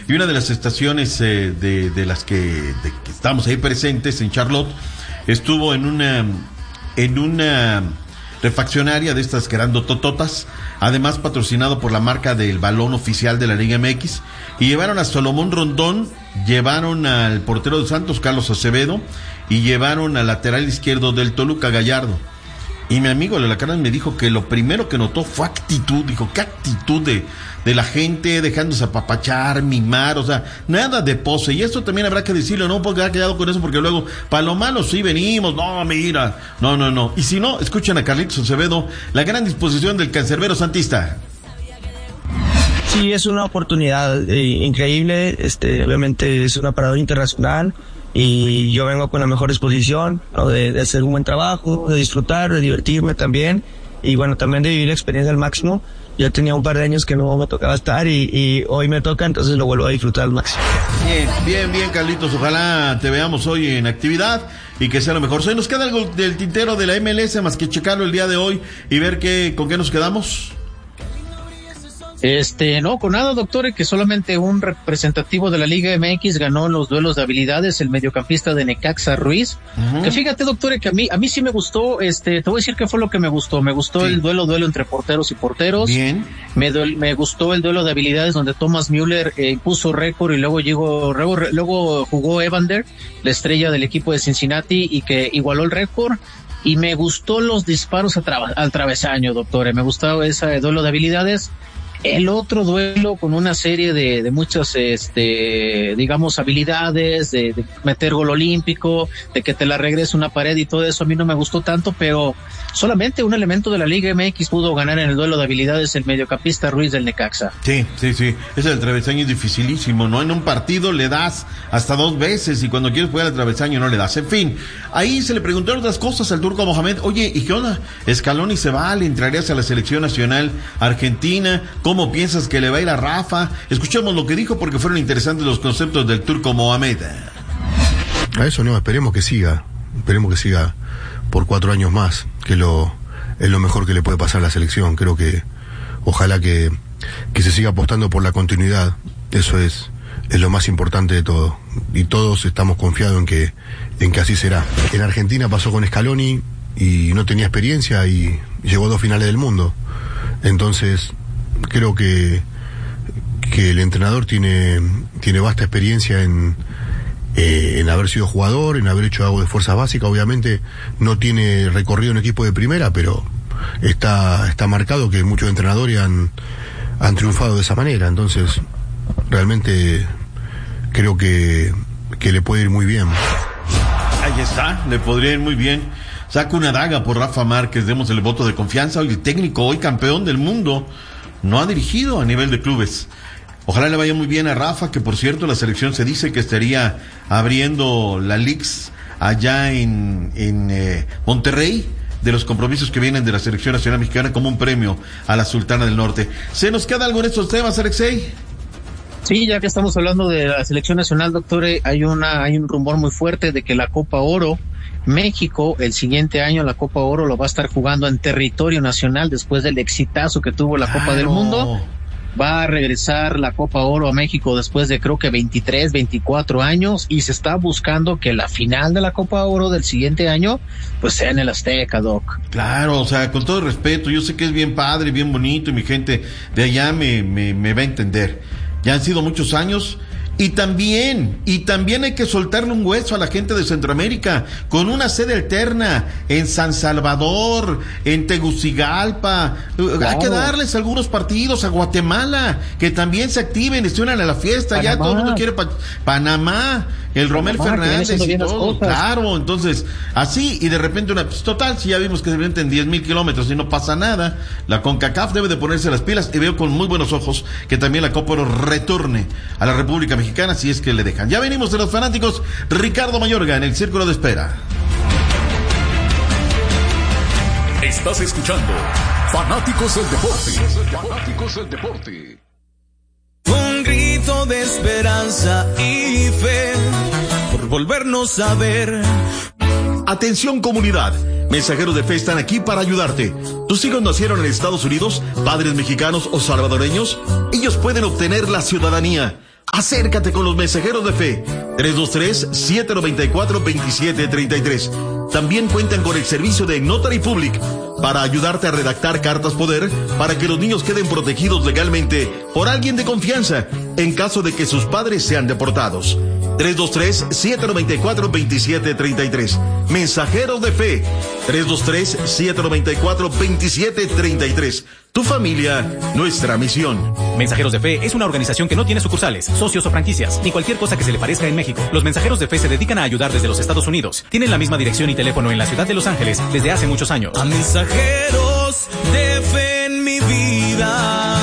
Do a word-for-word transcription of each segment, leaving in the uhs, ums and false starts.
y una de las estaciones eh, de, de las que, de que estamos ahí presentes en Charlotte estuvo en una en una refaccionaria de estas grandotototas, además patrocinado por la marca del balón oficial de la Liga M X, y llevaron a Salomón Rondón, llevaron al portero de Santos, Carlos Acevedo, y llevaron al lateral izquierdo del Toluca, Gallardo. Y mi amigo Lalacarán me dijo que lo primero que notó fue actitud, dijo, qué actitud de, de la gente, dejándose apapachar, mimar, o sea, nada de pose, y esto también habrá que decirlo, no puedo quedar quedado con eso, porque luego, para lo malo sí venimos, no, mira, no, no, no, y si no, escuchen a Carlitos Acevedo, la gran disposición del cancerbero santista. Sí, es una oportunidad eh, increíble, este, obviamente es una paradora internacional, y yo vengo con la mejor disposición, ¿no? de, de hacer un buen trabajo, de disfrutar, de divertirme también, y bueno, también de vivir la experiencia al máximo. Ya tenía un par de años que no me tocaba estar y, y hoy me toca, entonces lo vuelvo a disfrutar al máximo. Bien, bien, bien, Carlitos, ojalá te veamos hoy en actividad y que sea lo mejor. ¿Se nos queda algo del tintero de la M L S más que checarlo el día de hoy y ver qué, con qué nos quedamos? Este, no, con nada, doctor, que solamente un representativo de la Liga M X ganó los duelos de habilidades, el mediocampista de Necaxa, Ruiz. Uh-huh. Que fíjate, doctor, que a mí, a mí sí me gustó, este, te voy a decir qué fue lo que me gustó. Me gustó sí. el duelo, duelo entre porteros y porteros. Bien. Me, duel, me gustó el duelo de habilidades donde Thomas Müller eh, puso récord y luego llegó, luego, luego jugó Evander, la estrella del equipo de Cincinnati, y que igualó el récord. Y me gustó los disparos a tra- al travesaño, doctor. Me gustó ese duelo de habilidades. El otro duelo con una serie de, de muchas, este, digamos, habilidades, de, de meter gol olímpico, de que te la regrese una pared y todo eso, a mí no me gustó tanto, pero solamente un elemento de la Liga M X pudo ganar en el duelo de habilidades, el mediocampista Ruiz del Necaxa. Sí, sí, sí, ese del travesaño es dificilísimo, ¿no? En un partido le das hasta dos veces y cuando quieres jugar al travesaño no le das. En fin, ahí se le preguntaron otras cosas al turco Mohamed. Oye, ¿y qué onda? Scaloni se va, ¿le entrarías a la selección nacional argentina? ¿Cómo piensas que le va a ir a Rafa? Escuchemos lo que dijo porque fueron interesantes los conceptos del turco Mohamed. A eso no, esperemos que siga, esperemos que siga por cuatro años más, que lo es lo mejor que le puede pasar a la selección. Creo que ojalá que, que se siga apostando por la continuidad, eso es, es lo más importante de todo, y todos estamos confiados en que, en que así será. En Argentina pasó con Scaloni y no tenía experiencia y llegó a dos finales del mundo, entonces creo que que el entrenador tiene tiene vasta experiencia en eh, en haber sido jugador, en haber hecho algo de fuerza básica. Obviamente no tiene recorrido en equipo de primera, pero está está marcado que muchos entrenadores han han triunfado de esa manera. Entonces realmente creo que que le puede ir muy bien. Ahí está, le podría ir muy bien. Saca una daga por Rafa Márquez, demos el voto de confianza. Hoy el técnico, hoy campeón del mundo, no ha dirigido a nivel de clubes. Ojalá le vaya muy bien a Rafa, que por cierto la selección se dice que estaría abriendo la Leagues allá en, en eh, Monterrey, de los compromisos que vienen de la selección nacional mexicana como un premio a la Sultana del Norte. ¿Se nos queda algo en estos temas, Alexei? Sí, ya que estamos hablando de la selección nacional, doctor, hay una, hay un rumor muy fuerte de que la Copa Oro, México, el siguiente año la Copa Oro lo va a estar jugando en territorio nacional después del exitazo que tuvo la Copa claro. del Mundo. Va a regresar la Copa Oro a México después de creo que veintitrés, veinticuatro años, y se está buscando que la final de la Copa Oro del siguiente año pues sea en el Azteca, Doc. Claro, o sea, con todo respeto, yo sé que es bien padre, bien bonito, y mi gente de allá me, me, me va a entender. Ya han sido muchos años. Y también, y también hay que soltarle un hueso a la gente de Centroamérica, con una sede alterna en San Salvador, en Tegucigalpa. Claro. Hay que darles algunos partidos a Guatemala, que también se activen, se unan a la fiesta. Panamá. Ya todo el mundo quiere pa- Panamá, el Romel Fernández y todo. Claro, entonces, así, y de repente una, pues, total, si ya vimos que se meten diez mil kilómetros y no pasa nada, la CONCACAF debe de ponerse las pilas, y veo con muy buenos ojos que también la Copa Oro retorne a la República Mexicana, si es que le dejan. Ya venimos de los fanáticos. Ricardo Mayorga en el Círculo de Espera. Estás escuchando Fanáticos del Deporte. Fanáticos del Deporte. Un grito de esperanza y fe por volvernos a ver. Atención, comunidad. Mensajeros de fe están aquí para ayudarte. ¿Tus hijos nacieron en Estados Unidos, padres mexicanos o salvadoreños? Ellos pueden obtener la ciudadanía. Acércate con los mensajeros de fe. tres dos tres, siete nueve cuatro, dos siete tres tres. También cuentan con el servicio de Notary Public para ayudarte a redactar cartas poder para que los niños queden protegidos legalmente por alguien de confianza en caso de que sus padres sean deportados. tres dos tres, siete nueve cuatro, dos siete tres tres. Mensajeros de fe. tres dos tres, siete nueve cuatro, dos siete tres tres. Tu familia, nuestra misión. Mensajeros de Fe es una organización que no tiene sucursales, socios o franquicias, ni cualquier cosa que se le parezca en México. Los Mensajeros de Fe se dedican a ayudar desde los Estados Unidos. Tienen la misma dirección y teléfono en la ciudad de Los Ángeles desde hace muchos años. A mensajeros de fe en mi vida.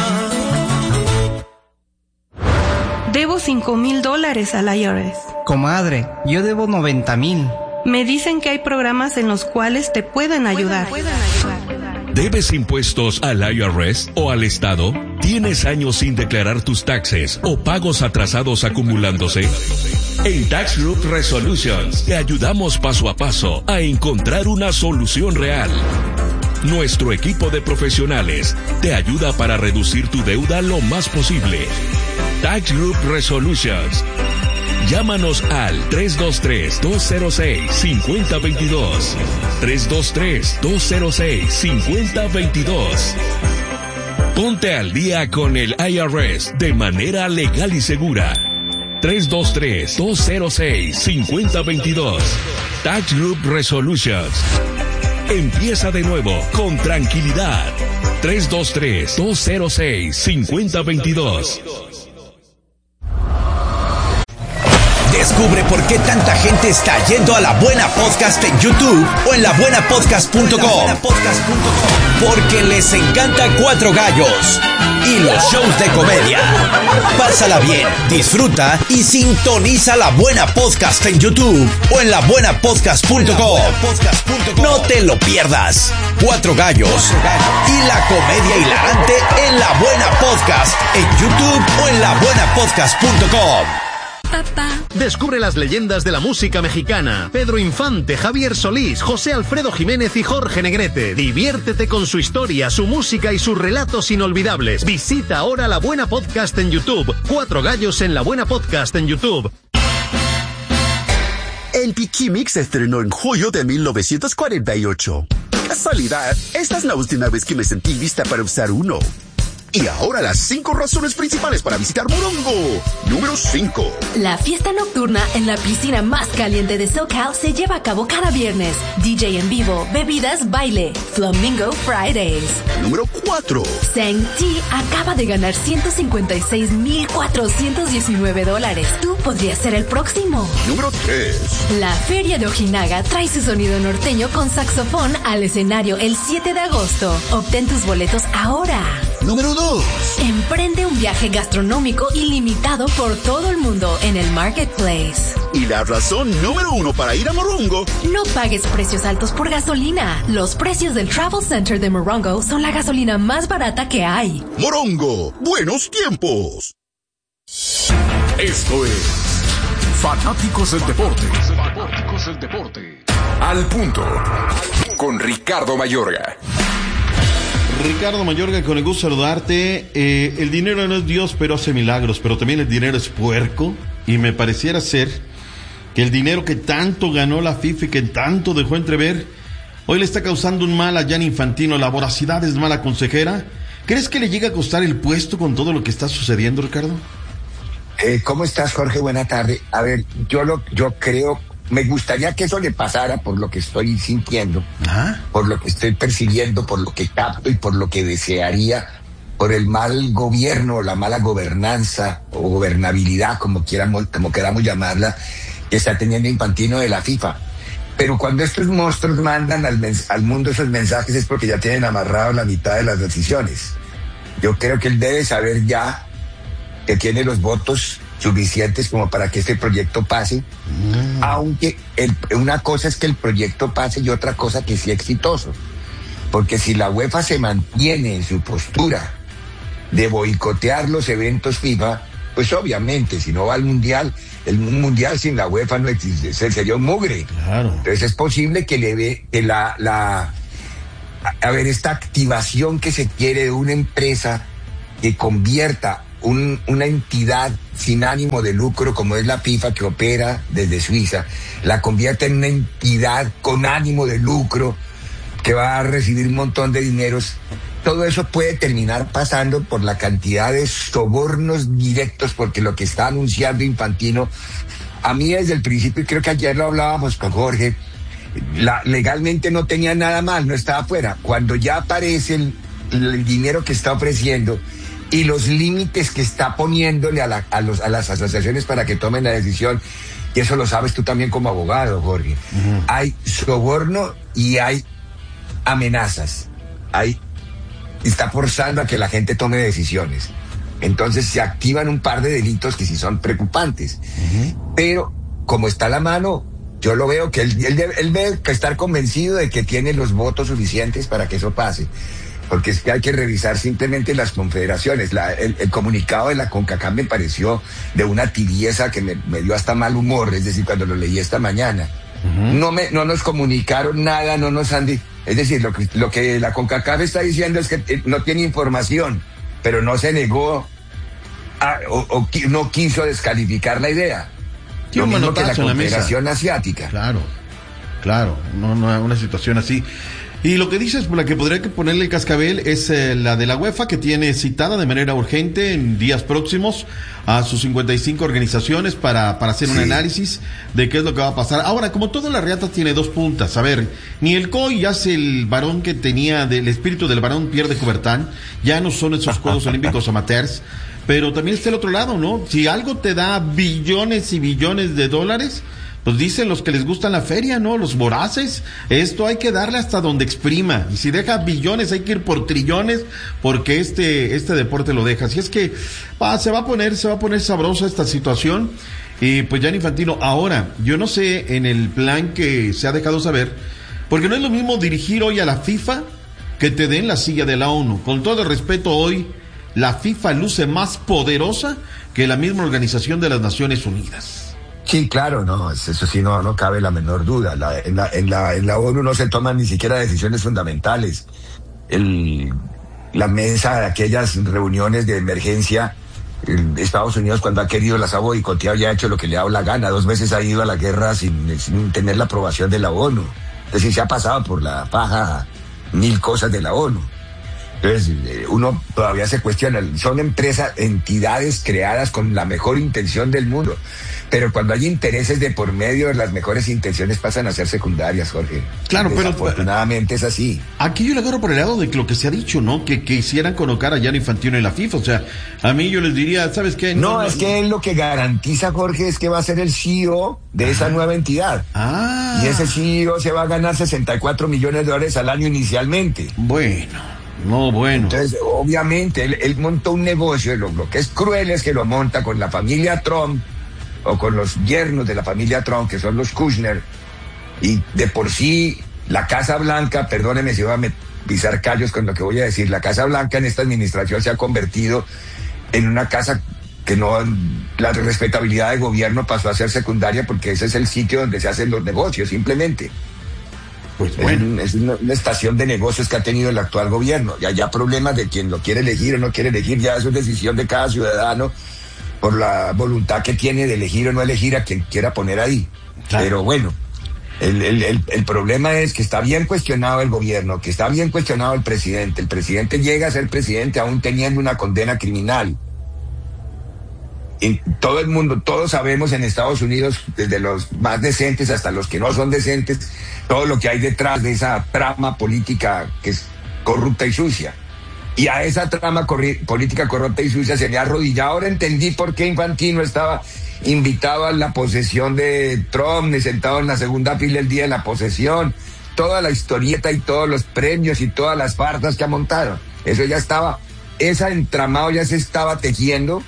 Debo cinco mil dólares al I R S. Comadre, yo debo noventa mil. Me dicen que hay programas en los cuales te pueden ayudar. Pueden, pueden ayudar. ¿Debes impuestos al I R S o al Estado? ¿Tienes años sin declarar tus taxes o pagos atrasados acumulándose? En Tax Group Resolutions te ayudamos paso a paso a encontrar una solución real. Nuestro equipo de profesionales te ayuda para reducir tu deuda lo más posible. Tax Group Resolutions. Llámanos al tres dos tres, dos cero seis, cinco cero dos dos. tres dos tres, dos cero seis, cinco cero dos dos. Ponte al día con el I R S de manera legal y segura. tres dos tres, dos cero seis, cinco cero dos dos. Tax Group Resolutions. Empieza de nuevo con tranquilidad. tres dos tres, dos cero seis, cinco cero dos dos. Descubre por qué tanta gente está yendo a La Buena Podcast en YouTube o en la buena podcast punto com. Porque les encanta Cuatro Gallos y los shows de comedia. Pásala bien, disfruta y sintoniza La Buena Podcast en YouTube o en la buena podcast punto com. No te lo pierdas. Cuatro Gallos y la comedia hilarante en La Buena Podcast en YouTube o en la buena podcast punto com. Descubre las leyendas de la música mexicana. Pedro Infante, Javier Solís, José Alfredo Jiménez y Jorge Negrete. Diviértete con su historia, su música y sus relatos inolvidables. Visita ahora La Buena Podcast en YouTube. Cuatro Gallos en La Buena Podcast en YouTube. El Pikimix se estrenó en julio de mil novecientos cuarenta y ocho. Casualidad, esta es la última vez que me sentí lista para usar uno. Y ahora las cinco razones principales para visitar Morongo. Número cinco. La fiesta nocturna en la piscina más caliente de SoCal se lleva a cabo cada viernes. D J en vivo, bebidas, baile. Flamingo Fridays. Número cuatro. Sang T acaba de ganar ciento cincuenta y seis mil cuatrocientos diecinueve dólares. Tú podrías ser el próximo. Número tres. La Feria de Ojinaga trae su sonido norteño con saxofón al escenario el siete de agosto. Obtén tus boletos ahora. Número dos. Emprende un viaje gastronómico ilimitado por todo el mundo en el Marketplace. Y la razón número uno para ir a Morongo. No pagues precios altos por gasolina. Los precios del Travel Center de Morongo son la gasolina más barata que hay. Morongo, buenos tiempos. Esto es Fanáticos del Deporte. Fanáticos del Deporte. Al punto. Con Ricardo Mayorga. Ricardo Mayorga, con el gusto de saludarte. Eh, el dinero no es Dios, pero hace milagros, pero también el dinero es puerco, y me pareciera ser que el dinero que tanto ganó la FIFA y que tanto dejó entrever, hoy le está causando un mal a Gianni Infantino. La voracidad es mala consejera. ¿Crees que le llega a costar el puesto con todo lo que está sucediendo, Ricardo? Eh, ¿Cómo estás, Jorge? Buena tarde. A ver, yo lo, yo creo... Me gustaría que eso le pasara por lo que estoy sintiendo, ¿ah? Por lo que estoy percibiendo, por lo que capto y por lo que desearía, por el mal gobierno, la mala gobernanza o gobernabilidad, como quieramos, como queramos llamarla, que está teniendo Infantino de la FIFA. Pero cuando estos monstruos mandan al, al mundo esos mensajes es porque ya tienen amarrado la mitad de las decisiones. Yo creo que él debe saber ya que tiene los votos suficientes como para que este proyecto pase, mm. aunque el, una cosa es que el proyecto pase y otra cosa que sea exitoso, porque si la UEFA se mantiene en su postura de boicotear los eventos FIFA, pues obviamente si no va al Mundial, el Mundial sin la UEFA no existe, sería un mugre. Claro. Entonces es posible que le ve que la, la a ver, esta activación que se quiere de una empresa que convierta un, una entidad sin ánimo de lucro como es la FIFA, que opera desde Suiza, la convierte en una entidad con ánimo de lucro que va a recibir un montón de dineros. Todo eso puede terminar pasando por la cantidad de sobornos directos, porque lo que está anunciando Infantino, a mí desde el principio, y creo que ayer lo hablábamos con Jorge, la, legalmente no tenía nada mal, no estaba afuera. Cuando ya aparece el, el dinero que está ofreciendo y los límites que está poniéndole a, la, a, los, a las asociaciones para que tomen la decisión, y eso lo sabes tú también como abogado, Jorge, uh-huh. Hay soborno y hay amenazas, hay, está forzando a que la gente tome decisiones. Entonces se activan un par de delitos que sí son preocupantes. Uh-huh. Pero como está a la mano, yo lo veo que él, él, debe, él debe estar convencido de que tiene los votos suficientes para que eso pase. Porque es que hay que revisar simplemente las confederaciones. La, el, el comunicado de la CONCACAF me pareció de una tibieza que me, me dio hasta mal humor, es decir, cuando lo leí esta mañana. Uh-huh. No, me, no nos comunicaron nada, no nos han... Di- es decir, lo que, lo que la CONCACAF está diciendo es que eh, no tiene información, pero no se negó a, o, o no quiso descalificar la idea. Lo mismo que la Confederación Asiática. Claro, claro, no, no, una situación así. Y lo que dices, por la que podría que ponerle el cascabel, es eh, la de la UEFA, que tiene citada de manera urgente en días próximos a sus cincuenta y cinco organizaciones para, para hacer sí. un análisis de qué es lo que va a pasar. Ahora, como toda la riata tiene dos puntas, a ver, ni el C O I hace el varón que tenía, del espíritu del varón Pierre de Coubertin, ya no son esos Juegos Olímpicos amateurs, pero también está el otro lado, ¿no? Si algo te da billones y billones de dólares, pues dicen los que les gustan la feria, ¿no? Los voraces, esto hay que darle hasta donde exprima, y si deja billones hay que ir por trillones, porque este este deporte lo deja. Así es que va, se va a poner, se va a poner sabrosa esta situación, y pues Gianni Infantino, ahora, yo no sé en el plan que se ha dejado saber, porque no es lo mismo dirigir hoy a la FIFA que te den la silla de la ONU. Con todo el respeto, hoy la FIFA luce más poderosa que la misma Organización de las Naciones Unidas. Sí, claro, no, eso sí, no, no cabe la menor duda. La, en, la, en, la, en la ONU no se toman ni siquiera decisiones fundamentales. El, la mesa de aquellas reuniones de emergencia, Estados Unidos cuando ha querido las ha boicoteado y ha hecho lo que le ha dado la gana. Dos veces ha ido a la guerra sin, sin tener la aprobación de la ONU. Es decir, se ha pasado por la paja mil cosas de la ONU. Entonces, uno todavía se cuestiona, son empresas, entidades creadas con la mejor intención del mundo, pero cuando hay intereses de por medio, las mejores intenciones pasan a ser secundarias, Jorge. Claro, pero afortunadamente es así. Aquí yo le agarro por el lado de lo que se ha dicho, ¿no? Que quisieran colocar a Gianni Infantino en la FIFA. O sea, a mí yo les diría, ¿sabes qué? No, no es no, que él lo que garantiza, Jorge, es que va a ser el C E O de ah. esa nueva entidad. Ah. Y ese C E O se va a ganar sesenta y cuatro millones de dólares al año inicialmente. Bueno. No, bueno. Entonces, obviamente, él, él montó un negocio, lo, lo que es cruel es que lo monta con la familia Trump, o con los yernos de la familia Trump, que son los Kushner, y de por sí, la Casa Blanca, perdóneme si voy a pisar callos con lo que voy a decir, la Casa Blanca en esta administración se ha convertido en una casa que no, la respetabilidad de gobierno pasó a ser secundaria, porque ese es el sitio donde se hacen los negocios, simplemente. Pues bueno. Es una, una estación de negocios que ha tenido el actual gobierno. Y allá problemas de quien lo quiere elegir o no quiere elegir, ya eso es decisión de cada ciudadano por la voluntad que tiene de elegir o no elegir a quien quiera poner ahí. Claro. Pero bueno, el, el, el, el problema es que está bien cuestionado el gobierno, que está bien cuestionado el presidente. El presidente llega a ser presidente aún teniendo una condena criminal. Y todo el mundo, todos sabemos en Estados Unidos, desde los más decentes hasta los que no son decentes, todo lo que hay detrás de esa trama política que es corrupta y sucia. Y a esa trama corri- política corrupta y sucia se le ha arrodillado. Ahora entendí por qué Infantino estaba invitado a la posesión de Trump, sentado en la segunda fila el día de la posesión. Toda la historieta y todos los premios y todas las farsas que montaron. Eso ya estaba, ese entramado ya se estaba tejiendo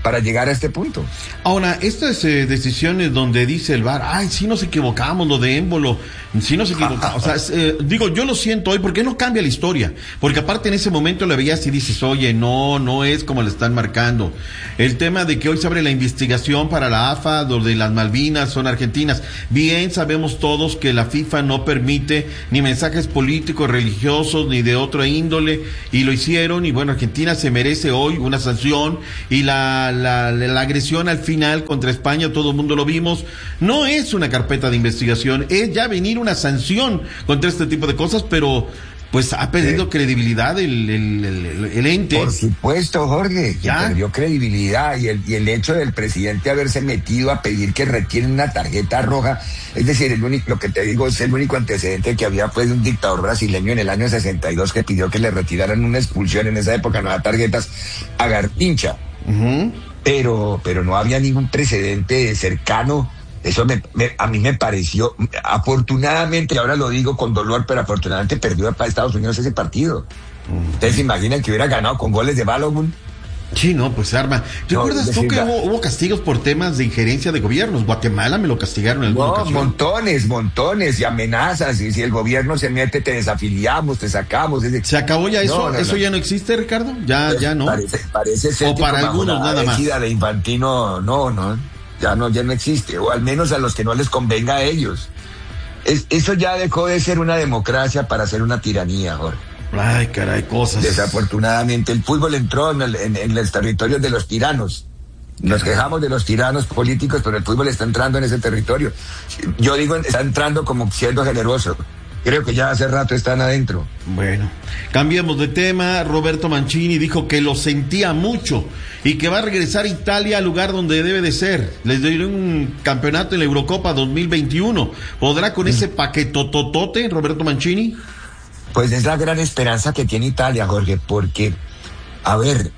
para llegar a este punto. Ahora, estas eh, decisiones donde dice el V A R, ay, sí nos equivocamos, lo de Émbolo, sí nos equivocamos, o sea, eh, digo, yo lo siento hoy, porque no cambia la historia, porque aparte en ese momento la veías y dices, oye, no, no es como le están marcando. El tema de que hoy se abre la investigación para la A F A, donde las Malvinas son argentinas, bien sabemos todos que la FIFA no permite ni mensajes políticos, religiosos, ni de otra índole, y lo hicieron, y bueno, Argentina se merece hoy una sanción, y la, la, la agresión al final contra España, todo el mundo lo vimos, no es una carpeta de investigación, es ya venir una sanción contra este tipo de cosas, pero pues ha perdido sí. credibilidad el, el, el, el ente. Por supuesto, Jorge, ya perdió credibilidad, y el, y el hecho del presidente haberse metido a pedir que retiren una tarjeta roja, es decir, el único, lo que te digo es el único antecedente que había fue de un dictador brasileño en el año sesenta y dos que pidió que le retiraran una expulsión, en esa época no había tarjetas, a Garpincha. Uh-huh. Pero, pero no había ningún precedente cercano. Eso me, me, a mí me pareció, afortunadamente, ahora lo digo con dolor, pero afortunadamente perdió para Estados Unidos ese partido. Uh-huh. ¿Ustedes se imaginan que hubiera ganado con goles de Balogun? Sí, no, pues arma. ¿Te no, acuerdas tú que hubo, hubo castigos por temas de injerencia de gobiernos? Guatemala me lo castigaron en alguna No, ocasión. montones, montones y amenazas. Y si el gobierno se mete, te desafiliamos, te sacamos. Desde... ¿Se acabó ya eso? No, no, ¿Eso no. ya no existe, Ricardo? Ya, pues, ya no. Parece, parece ser o para algunos nada más. De Infantino, no, no, ya no, ya no existe. O al menos a los que no les convenga a ellos. Es, eso ya dejó de ser una democracia para ser una tiranía, Jorge. Ay, caray, cosas. Desafortunadamente, el fútbol entró en, el, en, en los territorios de los tiranos. Nos quejamos de los tiranos políticos, pero el fútbol está entrando en ese territorio. Yo digo, está entrando como siendo generoso. Creo que ya hace rato están adentro. Bueno, cambiemos de tema. Roberto Mancini dijo que lo sentía mucho y que va a regresar a Italia al lugar donde debe de ser. Les doy un campeonato en la Eurocopa dos mil veintiuno. ¿Podrá con ese paquetototote Roberto Mancini? Pues es la gran esperanza que tiene Italia, Jorge, porque, a ver,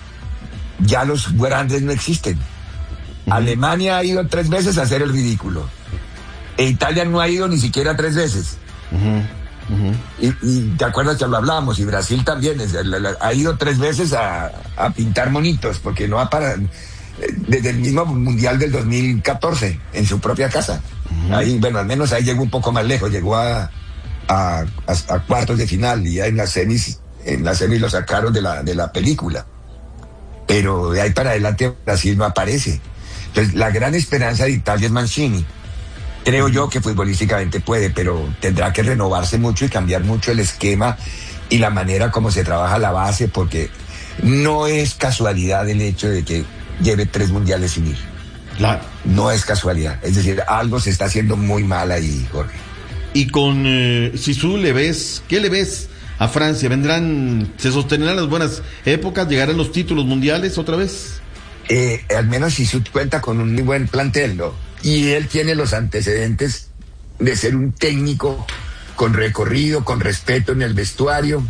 ya los grandes no existen. Uh-huh. Alemania ha ido tres veces a hacer el ridículo. E Italia no ha ido ni siquiera tres veces. Uh-huh. Uh-huh. Y, y te acuerdas que lo hablábamos, y Brasil también es, la, la, ha ido tres veces a, a pintar monitos, porque no ha parado, desde el mismo Mundial del dos mil catorce, en su propia casa. Uh-huh. Ahí, bueno, al menos ahí llegó un poco más lejos, llegó a... A, a, a cuartos de final, y ya en las semis, en las semis lo sacaron de la, de la película. Pero de ahí para adelante Brasil no aparece. Entonces, la gran esperanza de Italia es Mancini. Creo yo que futbolísticamente puede, pero tendrá que renovarse mucho y cambiar mucho el esquema y la manera como se trabaja la base, porque no es casualidad el hecho de que lleve tres mundiales sin ir. Claro. No es casualidad. Es decir, algo se está haciendo muy mal ahí, Jorge. Y con eh, Zizou le ves, ¿qué le ves a Francia? ¿Vendrán, se sostenerán las buenas épocas? ¿Llegarán los títulos mundiales otra vez? Eh, al menos Zizou cuenta con un muy buen plantel, ¿no? Y él tiene los antecedentes de ser un técnico con recorrido, con respeto en el vestuario.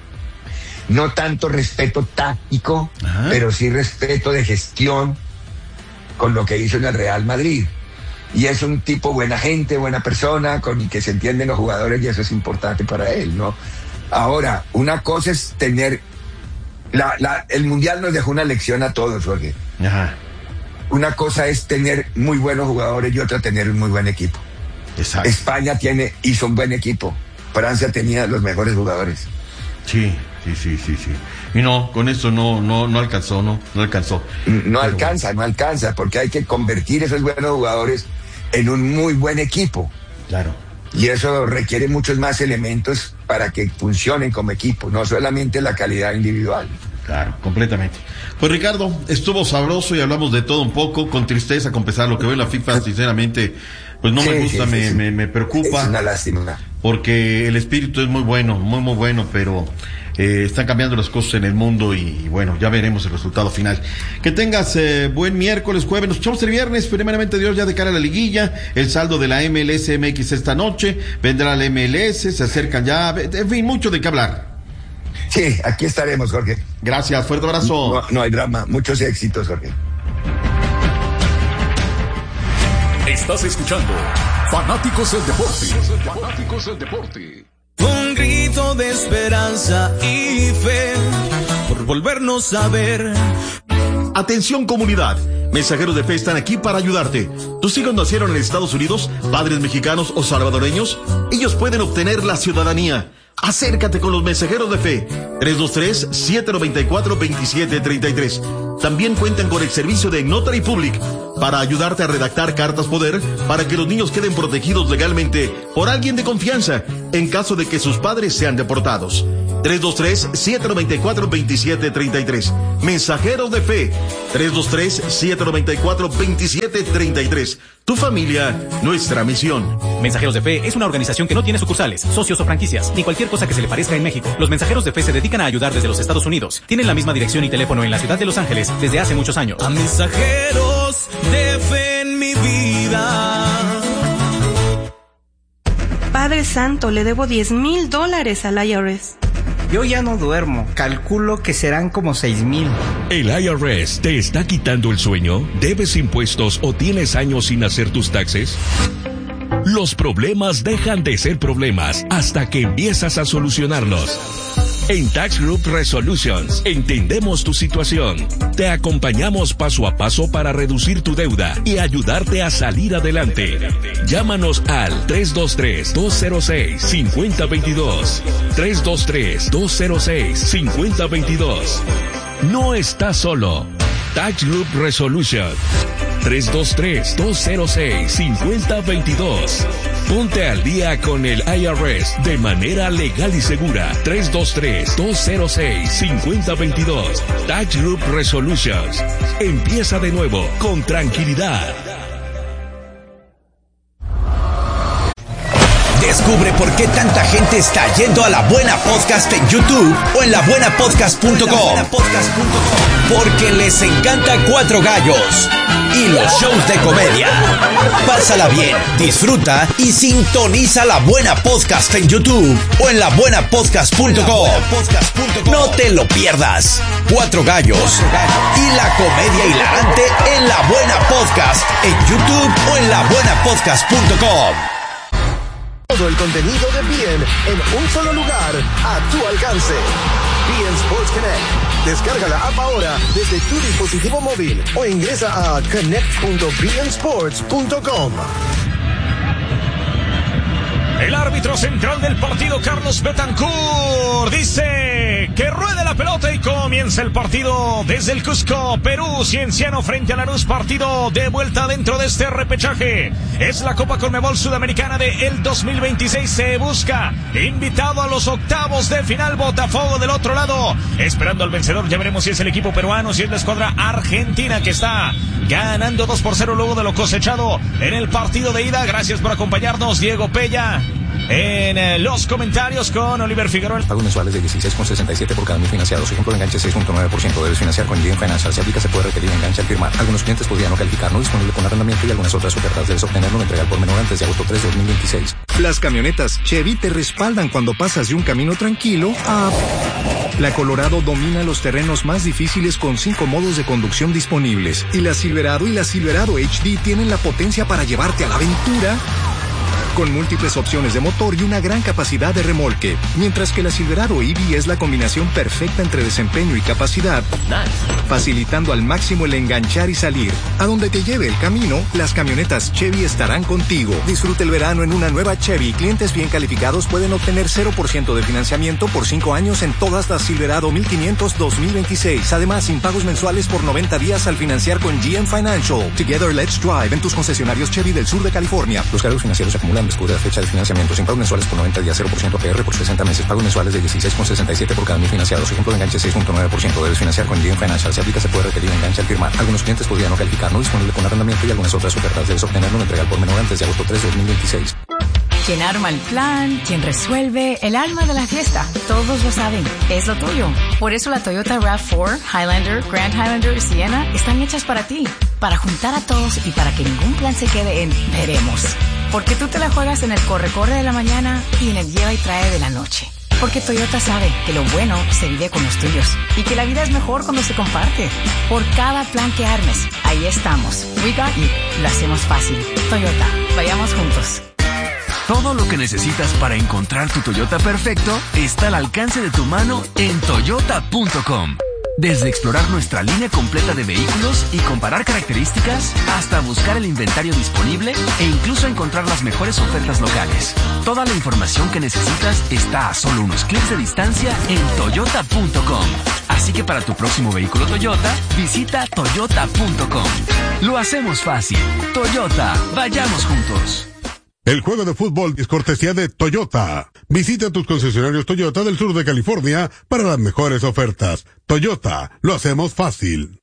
No tanto respeto táctico, Ajá. pero sí respeto de gestión con lo que hizo en el Real Madrid. Y es un tipo buena gente, buena persona, con que se entienden los jugadores, y eso es importante para él, ¿no? Ahora, una cosa es tener... La, la, el Mundial nos dejó una lección a todos, Jorge. Ajá. Una cosa es tener muy buenos jugadores y otra tener un muy buen equipo. Exacto. España tiene, hizo un buen equipo. Francia tenía los mejores jugadores. Sí, sí, sí, sí, sí. Y no, con eso no, no, no alcanzó, no, no alcanzó. No Pero... alcanza, no alcanza, porque hay que convertir esos buenos jugadores en un muy buen equipo. Claro. Y eso requiere muchos más elementos para que funcionen como equipo, no solamente la calidad individual. Claro, completamente. Pues Ricardo, estuvo sabroso y hablamos de todo un poco, con tristeza, con pesar. Lo que veo en la FIFA, sinceramente, pues no sí, me gusta, sí, sí, me, sí. Me, me preocupa. Es una lástima. Porque el espíritu es muy bueno, muy, muy bueno, pero eh, están cambiando las cosas en el mundo y, y bueno, ya veremos el resultado final. Que tengas eh, buen miércoles, jueves, nos echamos el viernes, primeramente Dios, ya de cara a la liguilla, el saldo de la M L S M X esta noche, vendrá la M L S, se acercan ya, en fin, mucho de qué hablar. Sí, aquí estaremos, Jorge. Gracias, fuerte abrazo. No, no hay drama, muchos éxitos, Jorge. Estás escuchando Fanáticos del Deporte. Fanáticos del Deporte. Un grito de esperanza y fe por volvernos a ver. Atención comunidad, Mensajeros de Fe están aquí para ayudarte. ¿Tus hijos nacieron en Estados Unidos, padres mexicanos o salvadoreños? Ellos pueden obtener la ciudadanía. Acércate con los Mensajeros de Fe. tres dos tres, siete nueve cuatro, dos siete tres tres. También cuentan con el servicio de Notary Public para ayudarte a redactar cartas poder para que los niños queden protegidos legalmente por alguien de confianza en caso de que sus padres sean deportados. tres dos tres, siete nueve cuatro, dos siete tres tres. Mensajeros de Fe. tres dos tres, siete nueve cuatro, dos siete tres tres. Tu familia, nuestra misión. Mensajeros de Fe es una organización que no tiene sucursales, socios o franquicias, ni cualquier cosa que se le parezca en México. Los Mensajeros de Fe se dedican a ayudar desde los Estados Unidos. Tienen la misma dirección y teléfono en la ciudad de Los Ángeles desde hace muchos años. A Mensajeros de Fe en mi vida. Padre Santo, le debo diez mil dólares al I R S. Yo ya no duermo, calculo que serán como seis mil. ¿El I R S te está quitando el sueño? ¿Debes impuestos o tienes años sin hacer tus taxes? Los problemas dejan de ser problemas hasta que empiezas a solucionarlos. En Tax Group Resolutions entendemos tu situación. Te acompañamos paso a paso para reducir tu deuda y ayudarte a salir adelante. Llámanos al tres dos tres, dos cero seis, cinco cero dos dos. tres dos tres, dos cero seis, cinco cero dos dos. No estás solo. Tax Group Resolution. tres dos tres, dos cero seis, cinco cero dos dos. Ponte al día con el I R S de manera legal y segura. tres dos tres, dos cero seis, cinco cero dos dos. Tax Group Resolutions. Empieza de nuevo con tranquilidad. Descubre por qué tanta gente está yendo a La Buena Podcast en YouTube o en la buena podcast punto com. Porque les encanta Cuatro Gallos y los shows de comedia. Pásala bien, disfruta y sintoniza La Buena Podcast en YouTube o en la buena podcast punto com. No te lo pierdas. Cuatro Gallos y la comedia hilarante en La Buena Podcast en YouTube o en la buena podcast punto com. Todo el contenido de B N en un solo lugar, a tu alcance. B N Sports Connect. Descarga la app ahora desde tu dispositivo móvil o ingresa a connect punto b n sports punto com. El árbitro central del partido, Carlos Betancourt, dice que ruede la pelota y comienza el partido desde el Cusco, Perú. Cienciano frente a Lanús, partido de vuelta dentro de este repechaje. Es la Copa Conmebol Sudamericana de el dos mil veintiséis. Se busca invitado a los octavos de final. Botafogo del otro lado, esperando al vencedor. Ya veremos si es el equipo peruano, si es la escuadra argentina que está ganando dos por cero luego de lo cosechado en el partido de ida. Gracias por acompañarnos, Diego Pella en eh, los comentarios con Oliver Figueroa. Pagos mensuales de dieciséis con sesenta y siete por cada mil financiados. Ejemplo de enganche seis punto nueve por ciento. Debes financiar con G M Financial. Si aplica, se puede requerir enganche al firmar. Algunos clientes podrían no calificar. No disponible con arrendamiento y algunas otras ofertas. Debes obtenerlo en entrega por menor antes de agosto tres de dos mil veintiséis. Las camionetas Chevy te respaldan cuando pasas de un camino tranquilo a... La Colorado domina los terrenos más difíciles con cinco modos de conducción disponibles. Y la Silverado y la Silverado H D tienen la potencia para llevarte a la aventura con múltiples opciones de motor y una gran capacidad de remolque. Mientras que la Silverado E V es la combinación perfecta entre desempeño y capacidad, facilitando al máximo el enganchar y salir. A donde te lleve el camino, las camionetas Chevy estarán contigo. Disfruta el verano en una nueva Chevy. Clientes bien calificados pueden obtener cero por ciento de financiamiento por cinco años en todas las Silverado mil quinientos dos mil veintiséis. Además, sin pagos mensuales por noventa días al financiar con G M Financial. Together, let's drive en tus concesionarios Chevy del sur de California. Los cargos financieros se acumulan después de la fecha de financiamiento. Sin pagos mensuales por noventa días, cero por ciento A P R por sesenta meses. Pagos mensuales de dieciséis con sesenta y siete por cada mil financiados. Ejemplo de enganche seis punto nueve por ciento. Debes financiar con G M Financial. Si aplica, se puede requerir enganche al firmar. Algunos clientes podrían no calificar. No disponible con arrendamiento y algunas otras ofertas. Debes obtenerlo en entrega por menor antes de agosto tres de dos mil veintiséis. Quien arma el plan, quien resuelve, el alma de la fiesta. Todos lo saben, es lo tuyo. Por eso la Toyota RAV cuatro, Highlander, Grand Highlander y Sienna están hechas para ti. Para juntar a todos y para que ningún plan se quede en veremos. Porque tú te la juegas en el corre-corre de la mañana y en el lleva y trae de la noche. Porque Toyota sabe que lo bueno se vive con los tuyos y que la vida es mejor cuando se comparte. Por cada plan que armes, ahí estamos. We got you. Lo hacemos fácil. Toyota, vayamos juntos. Todo lo que necesitas para encontrar tu Toyota perfecto está al alcance de tu mano en toyota punto com. Desde explorar nuestra línea completa de vehículos y comparar características, hasta buscar el inventario disponible e incluso encontrar las mejores ofertas locales. Toda la información que necesitas está a solo unos clics de distancia en toyota punto com. Así que para tu próximo vehículo Toyota, visita toyota punto com. Lo hacemos fácil. Toyota, vayamos juntos. El juego de fútbol es cortesía de Toyota. Visita tus concesionarios Toyota del sur de California para las mejores ofertas. Toyota, lo hacemos fácil.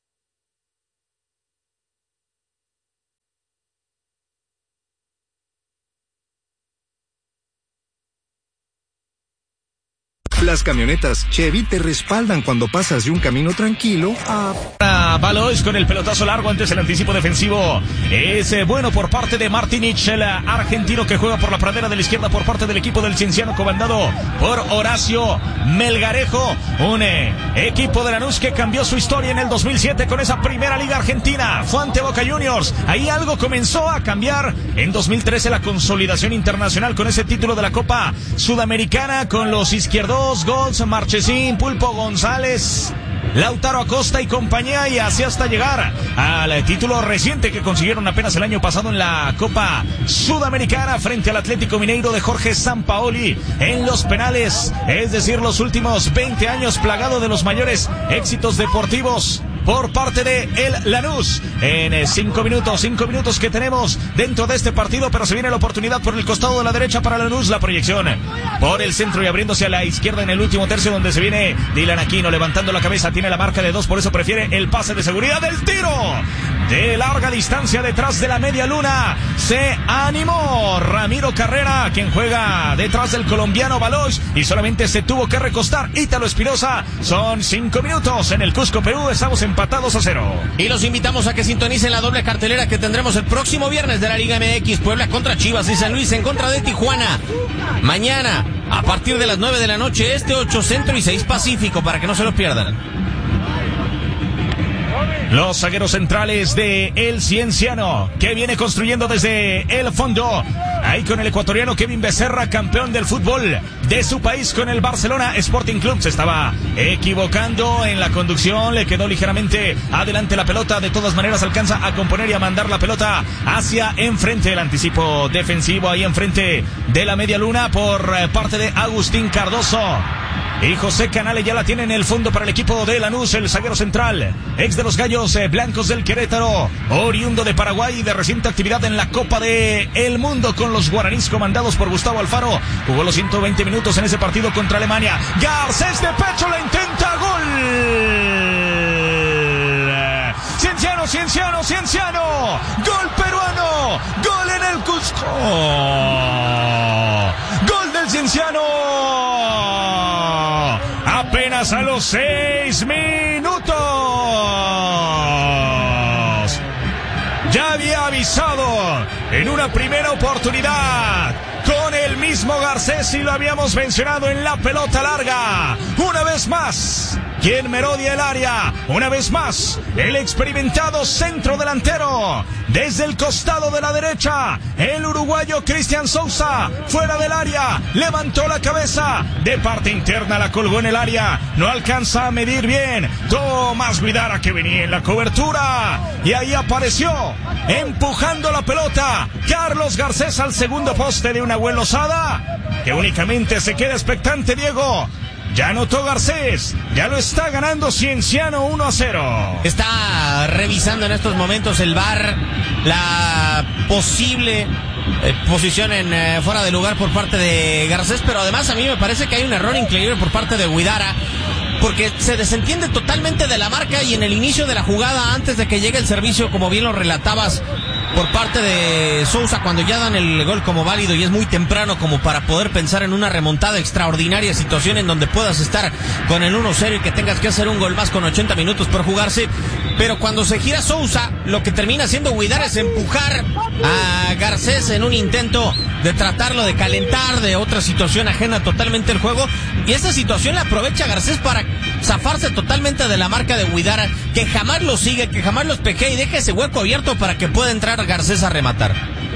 Las camionetas Chevy te respaldan cuando pasas de un camino tranquilo a... Valois con el pelotazo largo antes el anticipo defensivo. Es eh, bueno por parte de Martinich, el argentino que juega por la pradera de la izquierda por parte del equipo del Cienciano, comandado por Horacio Melgarejo. Un eh, equipo de Lanús que cambió su historia en el dos mil siete con esa primera liga argentina. Fue ante Boca Juniors. Ahí algo comenzó a cambiar. En dos mil trece la consolidación internacional con ese título de la Copa Sudamericana con los izquierdos, Gols, Marchesín, Pulpo González, Lautaro Acosta y compañía, y así hasta llegar al título reciente que consiguieron apenas el año pasado en la Copa Sudamericana frente al Atlético Mineiro de Jorge Sampaoli en los penales, es decir, los últimos veinte años plagado de los mayores éxitos deportivos por parte de el Lanús. En cinco minutos, cinco minutos que tenemos dentro de este partido, pero se viene la oportunidad por el costado de la derecha para Lanús, la proyección por el centro y abriéndose a la izquierda en el último tercio donde se viene Dylan Aquino levantando la cabeza, tiene la marca de dos, por eso prefiere el pase de seguridad, del tiro de larga distancia detrás de la media luna. Se animó Ramiro Carrera, quien juega detrás del colombiano Valois, y solamente se tuvo que recostar Ítalo Espinosa. Son cinco minutos en el Cusco, Perú, estamos empatados a cero. Y los invitamos a que sintonicen la doble cartelera que tendremos el próximo viernes de la Liga M X, Puebla contra Chivas y San Luis en contra de Tijuana. Mañana, a partir de las nueve de la noche, este, ocho Centro y seis Pacífico, para que no se los pierdan. Los zagueros centrales de el Cienciano, que viene construyendo desde el fondo. Ahí con el ecuatoriano Kevin Becerra, campeón del fútbol de su país con el Barcelona Sporting Club. Se estaba equivocando en la conducción, le quedó ligeramente adelante la pelota. De todas maneras alcanza a componer y a mandar la pelota hacia enfrente. El anticipo defensivo ahí enfrente de la media luna por parte de Agustín Cardoso. Y José Canale ya la tiene en el fondo para el equipo de Lanús, el zaguero central, ex de los Gallos eh, Blancos del Querétaro, oriundo de Paraguay y de reciente actividad en la Copa de el Mundo con los guaraníes comandados por Gustavo Alfaro. Jugó los ciento veinte minutos en ese partido contra Alemania. Garcés de pecho la intenta, gol. Cienciano, Cienciano, Cienciano, gol peruano, gol en el Cusco, gol del Cienciano. Apenas a los seis minutos. Ya había avisado en una primera oportunidad con el mismo Garcés y lo habíamos mencionado en la pelota larga. Una vez más, quien merodia el área. Una vez más, el experimentado centro delantero. Desde el costado de la derecha, el uruguayo Cristian Sousa, fuera del área, levantó la cabeza, de parte interna la colgó en el área, no alcanza a medir bien, Tomás Guidara que venía en la cobertura, y ahí apareció, empujando la pelota, Carlos Garcés al segundo poste de una Nahuel Lozada, que únicamente se queda expectante. Diego, ya anotó Garcés, ya lo está ganando Cienciano uno a cero. Está revisando en estos momentos el V A R la posible eh, posición en eh, fuera de lugar por parte de Garcés, pero además a mí me parece que hay un error increíble por parte de Guidara, porque se desentiende totalmente de la marca y en el inicio de la jugada, antes de que llegue el servicio, como bien lo relatabas, por parte de Sousa, cuando ya dan el gol como válido y es muy temprano como para poder pensar en una remontada extraordinaria, situación en donde puedas estar con el uno cero y que tengas que hacer un gol más con ochenta minutos por jugarse. Pero cuando se gira Sousa, lo que termina haciendo Guidara es empujar a Garcés en un intento de tratarlo de calentar, de otra situación ajena totalmente al juego, y esta situación la aprovecha Garcés para zafarse totalmente de la marca de Guidara, que jamás lo sigue, que jamás lo espejea y deja ese hueco abierto para que pueda entrar Garcés a rematar.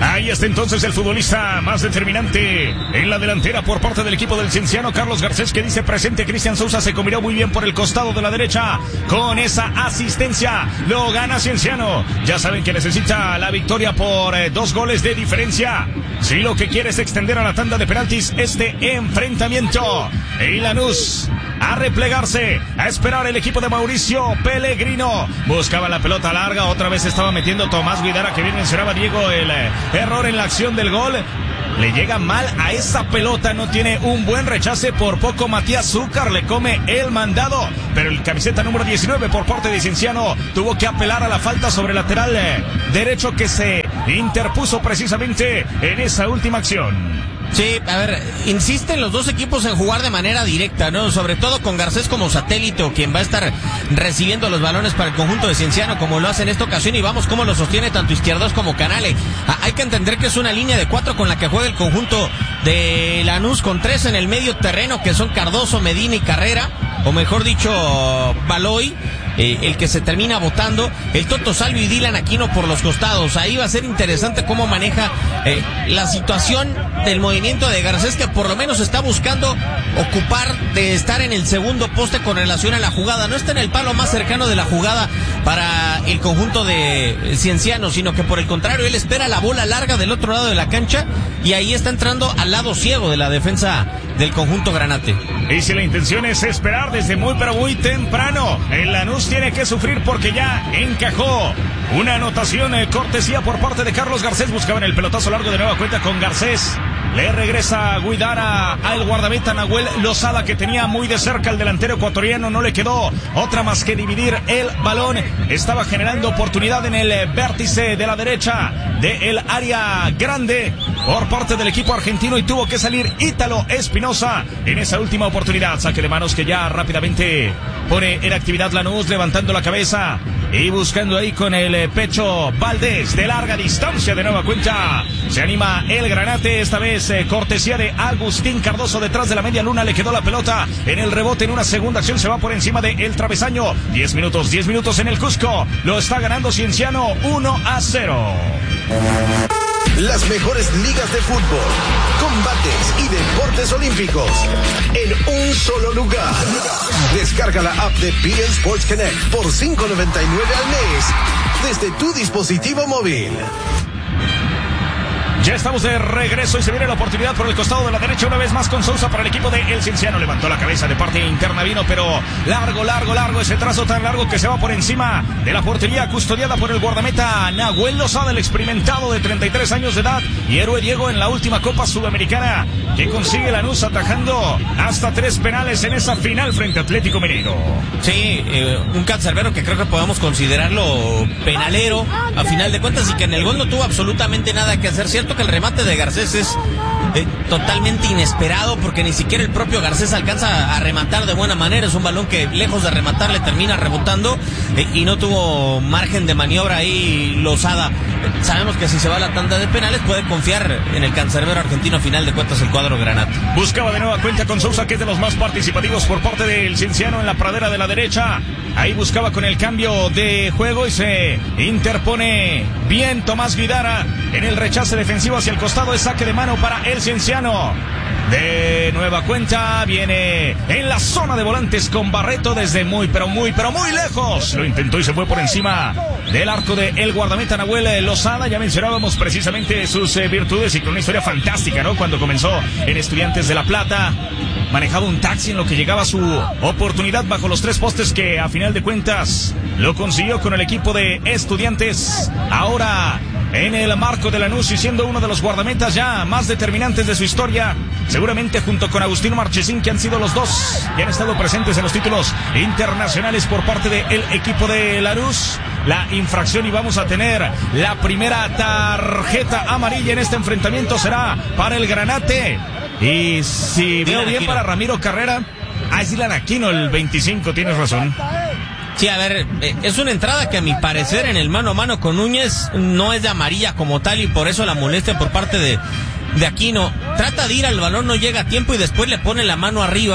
Ahí está entonces el futbolista más determinante en la delantera por parte del equipo del Cienciano, Carlos Garcés, que dice presente. Cristian Sousa se combinó muy bien por el costado de la derecha con esa asistencia. Lo gana Cienciano. Ya saben que necesita la victoria por eh, dos goles de diferencia si lo que quiere es extender a la tanda de penaltis este enfrentamiento. Y Lanús a replegarse, a esperar el equipo de Mauricio Pellegrino. Buscaba la pelota larga, otra vez estaba metiendo Tomás Guidara, que bien mencionaba Diego el eh, error en la acción del gol. Le llega mal a esa pelota, no tiene un buen rechace, por poco Matías Zúcar le come el mandado, pero el camiseta número diecinueve por parte de Cienciano tuvo que apelar a la falta sobre el lateral eh, derecho que se interpuso precisamente en esa última acción. Sí, a ver, insisten los dos equipos en jugar de manera directa, ¿no? Sobre todo con Garcés como satélite, o quien va a estar recibiendo los balones para el conjunto de Cienciano, como lo hace en esta ocasión, y vamos cómo lo sostiene tanto Izquierdos como Canale. Ah, hay que entender que es una línea de cuatro con la que juega el conjunto de Lanús, con tres en el medio terreno, que son Cardoso, Medina y Carrera, o mejor dicho, Baloy. Eh, el que se termina votando, el Toto Salvio y Dylan Aquino por los costados. Ahí va a ser interesante cómo maneja eh, la situación del movimiento de Garcés, que por lo menos está buscando ocupar de estar en el segundo poste con relación a la jugada. No está en el palo más cercano de la jugada para el conjunto de Cienciano, sino que por el contrario, él espera la bola larga del otro lado de la cancha, y ahí está entrando al lado ciego de la defensa del conjunto granate. Y si la intención es esperar desde muy pero muy temprano, el Lanús tiene que sufrir porque ya encajó una anotación eh, cortesía por parte de Carlos Garcés. Buscaban el pelotazo largo de nueva cuenta con Garcés. Le regresa Guidara al guardameta Nahuel Lozada, que tenía muy de cerca al delantero ecuatoriano. No le quedó otra más que dividir el balón. Estaba generando oportunidad en el vértice de la derecha del área grande por parte del equipo argentino, y tuvo que salir Ítalo Espinosa en esa última oportunidad. Saque de manos que ya rápidamente pone en actividad Lanús, levantando la cabeza y buscando ahí con el pecho Valdés de larga distancia. De nueva cuenta se anima el Granate, esta vez eh, cortesía de Agustín Cardoso. Detrás de la media luna le quedó la pelota en el rebote. En una segunda acción se va por encima del travesaño. diez minutos, diez minutos en el Cusco. Lo está ganando Cienciano uno a cero. Las mejores ligas de fútbol, combates y deportes olímpicos en un solo lugar. Descarga la app de B N Sports Connect por cinco noventa y nueve al mes desde tu dispositivo móvil. Ya estamos de regreso y se viene la oportunidad por el costado de la derecha una vez más con Sousa para el equipo de El Cienciano. Levantó la cabeza de parte interna, vino pero largo, largo, largo, ese trazo tan largo que se va por encima de la portería, custodiada por el guardameta Nahuel Lozada, el experimentado de treinta y tres años de edad y héroe Diego en la última Copa Sudamericana, que consigue Lanús atajando hasta tres penales en esa final frente a Atlético Mineiro. Sí, eh, un cancerbero que creo que podemos considerarlo penalero a final de cuentas, y que en el gol no tuvo absolutamente nada que hacer. Cierto que el remate de Garcés es eh, totalmente inesperado, porque ni siquiera el propio Garcés alcanza a rematar de buena manera. Es un balón que lejos de rematar le termina rebotando eh, y no tuvo margen de maniobra ahí Lozada. Eh, sabemos que si se va a la tanda de penales puede confiar en el cancerbero argentino. A final de cuentas el cuadro granate. Buscaba de nueva cuenta con Sousa, que es de los más participativos por parte del Cienciano en la pradera de la derecha. Ahí buscaba con el cambio de juego y se interpone bien Tomás Guidara en el rechace defensivo hacia el costado. Es saque de mano para el Cienciano. De nueva cuenta viene en la zona de volantes con Barreto desde muy pero muy pero muy lejos. Lo intentó y se fue por encima del arco de el guardameta Nahuel Lozada. Ya mencionábamos precisamente sus eh, virtudes, y con una historia fantástica, ¿no? Cuando comenzó en Estudiantes de La Plata, manejaba un taxi en lo que llegaba su oportunidad bajo los tres postes, que a final de cuentas lo consiguió con el equipo de Estudiantes. Ahora en el marco de Lanús, y siendo uno de los guardametas ya más determinantes de su historia, seguramente junto con Agustín Marchesín, que han sido los dos que han estado presentes en los títulos internacionales por parte del equipo de Lanús. La infracción, y vamos a tener la primera tarjeta amarilla en este enfrentamiento, será para el Granate. Y si veo bien, para Ramiro Carrera. Ah, es Dylan Aquino el veinticinco, tienes razón. Sí, a ver, eh, es una entrada que a mi parecer en el mano a mano con Núñez no es de amarilla como tal, y por eso la molestia por parte de, de Aquino. Trata de ir al balón, no llega a tiempo y después le pone la mano arriba.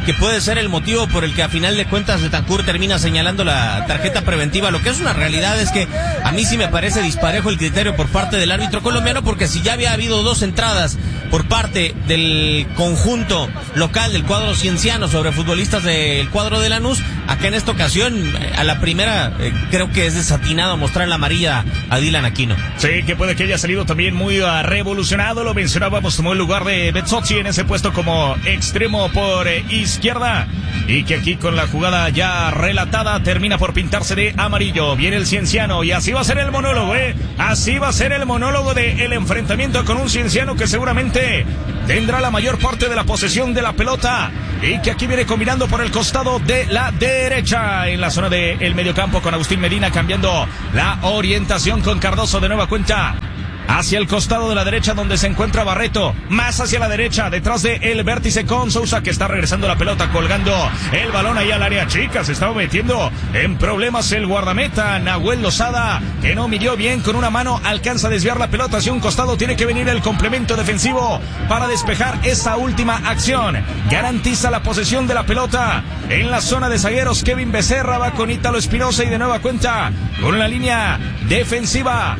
que puede ser el motivo por el que a final de cuentas Betancourt termina señalando la tarjeta preventiva. Lo que es una realidad es que a mí sí me parece disparejo el criterio por parte del árbitro colombiano, porque si ya había habido dos entradas por parte del conjunto local del cuadro cienciano sobre futbolistas del cuadro de Lanús, acá en esta ocasión a la primera eh, creo que es desatinado mostrar la amarilla a Dylan Aquino. Sí, que puede que haya salido también muy uh, revolucionado, lo mencionábamos, tomó el lugar de Bezzocchi en ese puesto como extremo por eh, izquierda, y que aquí con la jugada ya relatada termina por pintarse de amarillo. Viene el cienciano y así va a ser el monólogo, eh, así va a ser el monólogo del enfrentamiento con un cienciano que seguramente tendrá la mayor parte de la posesión de la pelota, y que aquí viene combinando por el costado de la derecha en la zona del mediocampo con Agustín Medina, cambiando la orientación con Cardoso de nueva cuenta hacia el costado de la derecha donde se encuentra Barreto, más hacia la derecha, detrás de el vértice con Sousa, que está regresando la pelota, colgando el balón ahí al área chica. Se estaba metiendo en problemas el guardameta Nahuel Lozada, que no midió bien, con una mano alcanza a desviar la pelota hacia un costado. Tiene que venir el complemento defensivo para despejar esa última acción. Garantiza la posesión de la pelota en la zona de zagueros. Kevin Becerra va con Ítalo Espinosa y de nueva cuenta con la línea defensiva,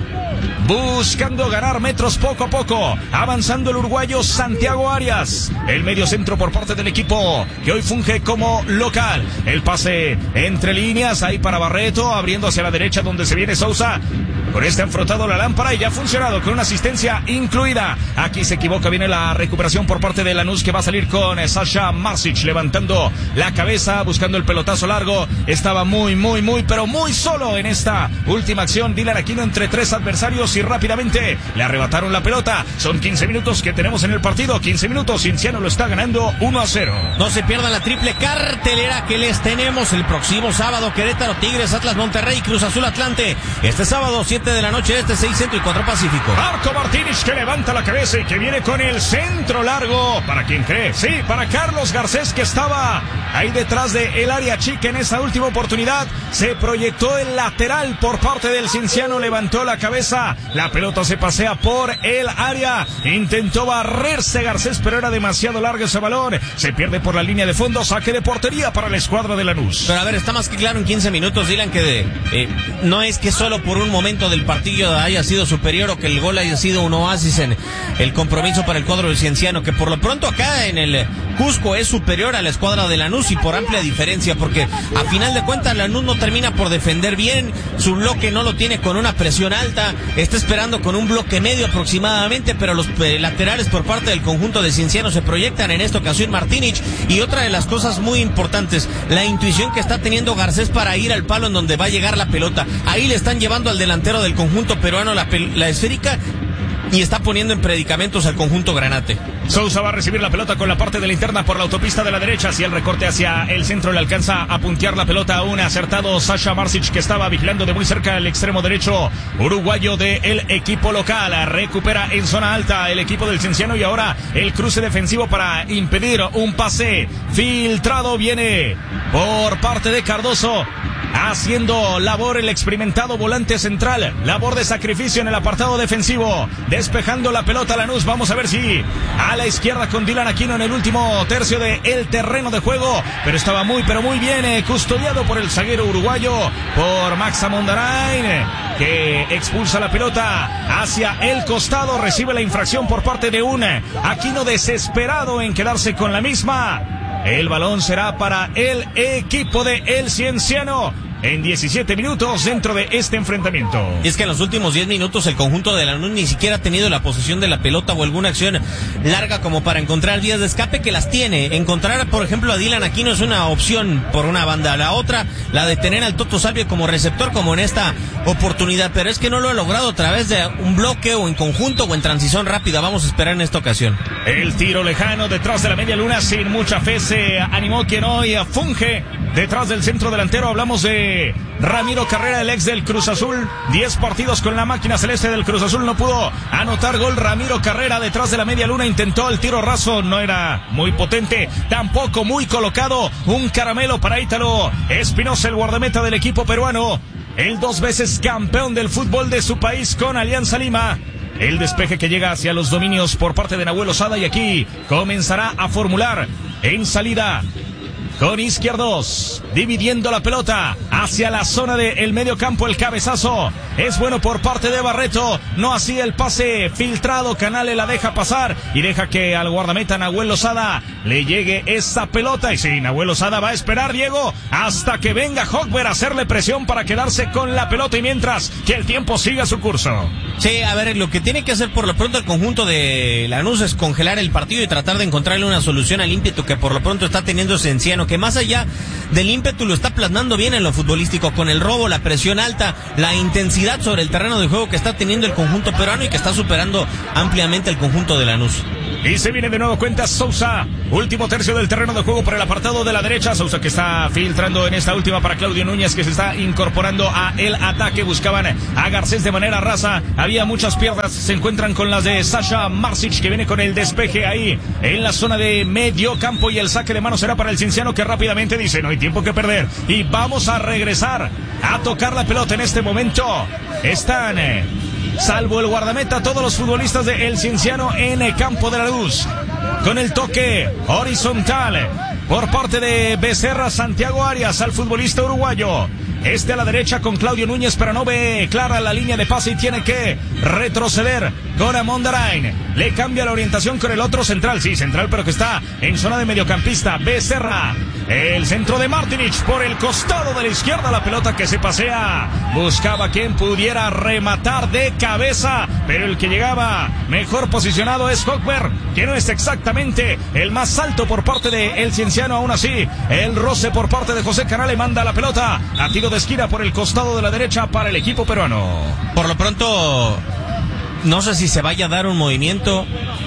buscando ganar metros poco a poco, avanzando el uruguayo Santiago Arias, el medio centro por parte del equipo que hoy funge como local. El pase entre líneas ahí para Barreto, abriendo hacia la derecha donde se viene Sousa. Con este han frotado la lámpara y ya ha funcionado con una asistencia incluida. Aquí se equivoca, viene la recuperación por parte de Lanús, que va a salir con Sasha Marsic levantando la cabeza, buscando el pelotazo largo. Estaba muy, muy, muy, pero muy solo en esta última acción Dylan Aquino entre tres adversarios y rápidamente le arrebataron la pelota. Son quince minutos que tenemos en el partido, quince minutos, Cienciano lo está ganando uno a cero. No se pierdan la triple cartelera que les tenemos el próximo sábado: Querétaro, Tigres, Atlas, Monterrey, Cruz Azul, Atlante. Este sábado, siete de la noche, este seis Centro y cuatro Pacífico. Marco Martínez, que levanta la cabeza y que viene con el centro largo. ¿Para quién cree? Sí, para Carlos Garcés, que estaba ahí detrás de el área chica en esa última oportunidad. Se proyectó el lateral por parte del Cienciano, levantó la cabeza, la pelota se pasea por el área, intentó barrerse Garcés, pero era demasiado largo ese balón, se pierde por la línea de fondo. Saque de portería para la escuadra de Lanús. Pero a ver, está más que claro en quince minutos, Dylan, que de, eh, no es que solo por un momento del partido haya sido superior o que el gol haya sido un oasis en el compromiso para el cuadro del Cienciano, que por lo pronto acá en el Cusco es superior a la escuadra de Lanús, y por amplia diferencia, porque a final de cuentas Lanús no termina por defender bien, su bloque no lo tiene con una presión alta, está esperando con un bloque medio aproximadamente, pero los eh, laterales por parte del conjunto de Cienciano se proyectan, en esta ocasión Martínez. Y otra de las cosas muy importantes, la intuición que está teniendo Garcés para ir al palo en donde va a llegar la pelota. Ahí le están llevando al delantero del conjunto peruano la, la esférica, y está poniendo en predicamentos al conjunto granate. Sousa va a recibir la pelota con la parte de la interna por la autopista de la derecha, hacia el recorte hacia el centro, le alcanza a puntear la pelota a un acertado Sasha Marsic, que estaba vigilando de muy cerca el extremo derecho uruguayo del equipo local. Recupera en zona alta el equipo del Cienciano, y ahora el cruce defensivo para impedir un pase filtrado viene por parte de Cardoso, haciendo labor el experimentado volante central, labor de sacrificio en el apartado defensivo, despejando la pelota a Lanús. Vamos a ver si a la izquierda con Dylan Aquino en el último tercio del terreno de juego, pero estaba muy pero muy bien eh, custodiado por el zaguero uruguayo, por Max Amondarain, que expulsa la pelota hacia el costado. Recibe la infracción por parte de un Aquino desesperado en quedarse con la misma. El balón será para el equipo de El Cienciano en diecisiete minutos dentro de este enfrentamiento. Y es que en los últimos diez minutos el conjunto de Lanús ni siquiera ha tenido la posesión de la pelota o alguna acción larga como para encontrar vías de escape, que las tiene. Encontrar, por ejemplo, a Dylan Aquino es una opción por una banda. La otra, la de tener al Toto Salvio como receptor, como en esta oportunidad. Pero es que no lo ha logrado a través de un bloque o en conjunto o en transición rápida. Vamos a esperar en esta ocasión. El tiro lejano detrás de la media luna, sin mucha fe se animó quien hoy funge detrás del centro delantero. Hablamos de Ramiro Carrera, el ex del Cruz Azul. Diez partidos con la máquina celeste del Cruz Azul, no pudo anotar gol. Ramiro Carrera detrás de la media luna intentó el tiro raso, no era muy potente, tampoco muy colocado. Un caramelo para Ítalo Espinosa, el guardameta del equipo peruano, el dos veces campeón del fútbol de su país con Alianza Lima. El despeje que llega hacia los dominios por parte de Nahuel Lozada, y aquí comenzará a formular en salida con Izquierdos, dividiendo la pelota hacia la zona del medio campo. El cabezazo es bueno por parte de Barreto, no así el pase filtrado. Canale la deja pasar y deja que al guardameta Nahuel Lozada le llegue esa pelota. Y sí, Nahuel Lozada va a esperar, Diego, hasta que venga Hochberg a hacerle presión para quedarse con la pelota y mientras que el tiempo siga su curso. Sí, a ver, lo que tiene que hacer por lo pronto el conjunto de Lanús es congelar el partido y tratar de encontrarle una solución al ímpetu que por lo pronto está teniendo Cienciano, que más allá del ímpetu lo está plasmando bien en lo futbolístico, con el robo, la presión alta, la intensidad sobre el terreno de juego que está teniendo el conjunto peruano y que está superando ampliamente el conjunto de Lanús. Y se viene de nuevo cuenta Sousa, último tercio del terreno de juego por el apartado de la derecha. Sousa que está filtrando en esta última para Claudio Núñez, que se está incorporando a el ataque. Buscaban a Garcés de manera rasa, había muchas piernas, se encuentran con las de Sasha Marsic, que viene con el despeje ahí en la zona de medio campo, y el saque de mano será para el Cienciano, que rápidamente dice: no hay tiempo que perder y vamos a regresar a tocar la pelota. En este momento están eh, salvo el guardameta, todos los futbolistas de El Cienciano en el campo de la Luz, con el toque horizontal por parte de Becerra. Santiago Arias al futbolista uruguayo, este a la derecha con Claudio Núñez, pero no ve clara la línea de pase y tiene que retroceder con Amondarain. Le cambia la orientación con el otro central, sí, central, pero que está en zona de mediocampista. Becerra, el centro de Martinic por el costado de la izquierda, la pelota que se pasea, buscaba quien pudiera rematar de cabeza, pero el que llegaba mejor posicionado es Hochberg, que no es exactamente el más alto por parte de El Cienciano. Aún así, el roce por parte de José Canale manda la pelota a tiro de esquina por el costado de la derecha para el equipo peruano. Por lo pronto, no sé si se vaya a dar un movimiento,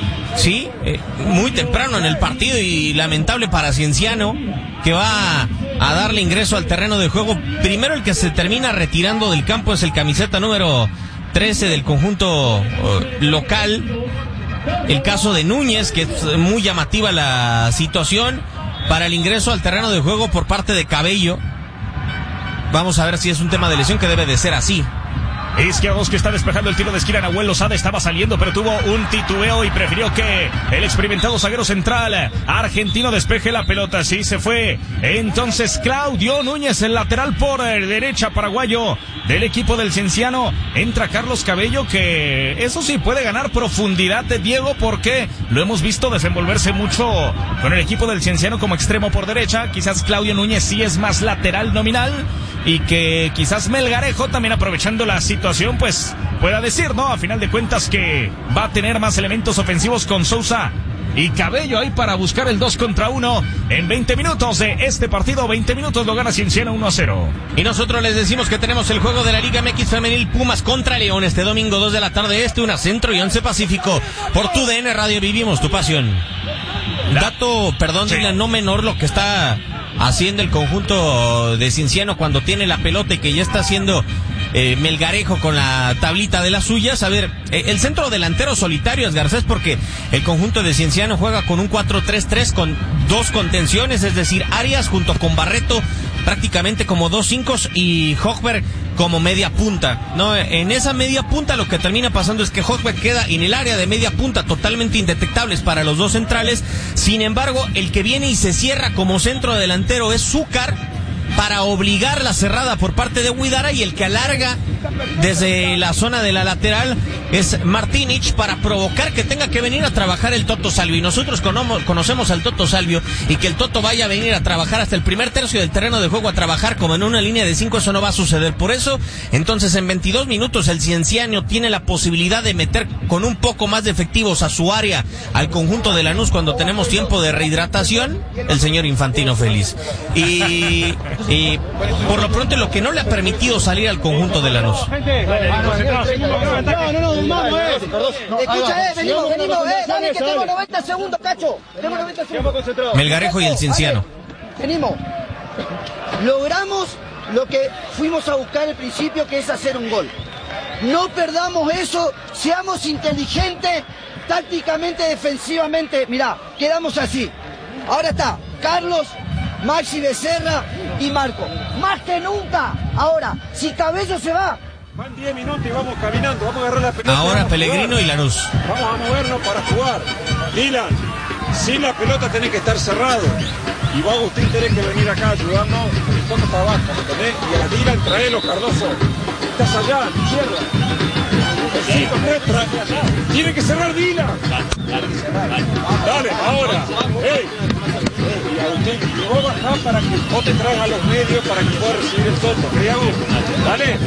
sí, eh, muy temprano en el partido, y lamentable para Cienciano, que va a darle ingreso al terreno de juego. Primero el que se termina retirando del campo es el camiseta número trece del conjunto uh, local. El caso de Núñez, que es muy llamativa la situación para el ingreso al terreno de juego por parte de Cabello. Vamos a ver si es un tema de lesión, que debe de ser así. Izquierdos que está despejando el tiro de esquina. Nahuel Lozada estaba saliendo, pero tuvo un titubeo y prefirió que el experimentado zaguero central argentino despeje la pelota. Sí, se fue entonces Claudio Núñez, el lateral por derecha paraguayo del equipo del Cienciano. Entra Carlos Cabello, que eso sí puede ganar profundidad de Diego, porque lo hemos visto desenvolverse mucho con el equipo del Cienciano como extremo por derecha. Quizás Claudio Núñez sí es más lateral nominal, y que quizás Melgarejo, también aprovechando la situación, pues pueda decir, ¿no? A final de cuentas, que va a tener más elementos ofensivos con Sousa y Cabello ahí para buscar el dos contra uno en veinte minutos de este partido. veinte minutos lo gana Cienciano uno a cero. Y nosotros les decimos que tenemos el juego de la Liga M X Femenil, Pumas contra León, este domingo dos de la tarde este, una centro y once pacífico. Por tu D N Radio vivimos tu pasión. Dato, perdón, sí, no menor lo que está haciendo el conjunto de Cienciano cuando tiene la pelota, y que ya está haciendo eh, Melgarejo con la tablita de las suyas. A ver, eh, el centro delantero solitario es Garcés, porque el conjunto de Cienciano juega con un cuatro tres tres con dos contenciones, es decir, Arias junto con Barreto prácticamente como dos cinco y Hochberg como media punta, ¿no? En esa media punta lo que termina pasando es que Hochberg queda en el área de media punta, totalmente indetectables para los dos centrales. Sin embargo, el que viene y se cierra como centro delantero es Zúcar, para obligar la cerrada por parte de Huidara, y el que alarga desde la zona de la lateral es Martinic, para provocar que tenga que venir a trabajar el Toto Salvio. Y nosotros conocemos al Toto Salvio, y que el Toto vaya a venir a trabajar hasta el primer tercio del terreno de juego, a trabajar como en una línea de cinco, eso no va a suceder. Por eso, entonces, en veintidós minutos el Cienciano tiene la posibilidad de meter con un poco más de efectivos a su área al conjunto de Lanús cuando tenemos tiempo de rehidratación, el señor Infantino feliz. Y... Y por lo pronto lo que no le ha permitido salir al conjunto de Lanús. No, no, no, no, escucha, eh, venimos, venimos, eh, dale que tengo noventa segundos, cacho. Tengo noventa segundos. Melgarejo y el Cienciano. Venimos. Logramos lo que fuimos a buscar al principio, que es hacer un gol. No perdamos eso, seamos inteligentes, tácticamente, defensivamente. Mirá, quedamos así. Ahora está Carlos, Maxi Becerra y Marco. Más que nunca. Ahora, si Cabello se va... Van diez minutos y vamos caminando, vamos a agarrar la pelota. Ahora Pellegrino y Lanús. Vamos a movernos para jugar. Dylan, sin la pelota tenés que estar cerrado. Y vos, Agustín, tenés que venir acá a ayudarnos, porque toca para abajo, ¿me entendés? Y a la Dylan traelo, Cardoso. Estás allá, a la izquierda. Necesito nuestra. Tiene que cerrar Dylan. Dale, ahora. Ey. Y Agustín, y vos bajás para que vos te traigas a los medios para que puedas recibir el toto. ¿Criado? Dale.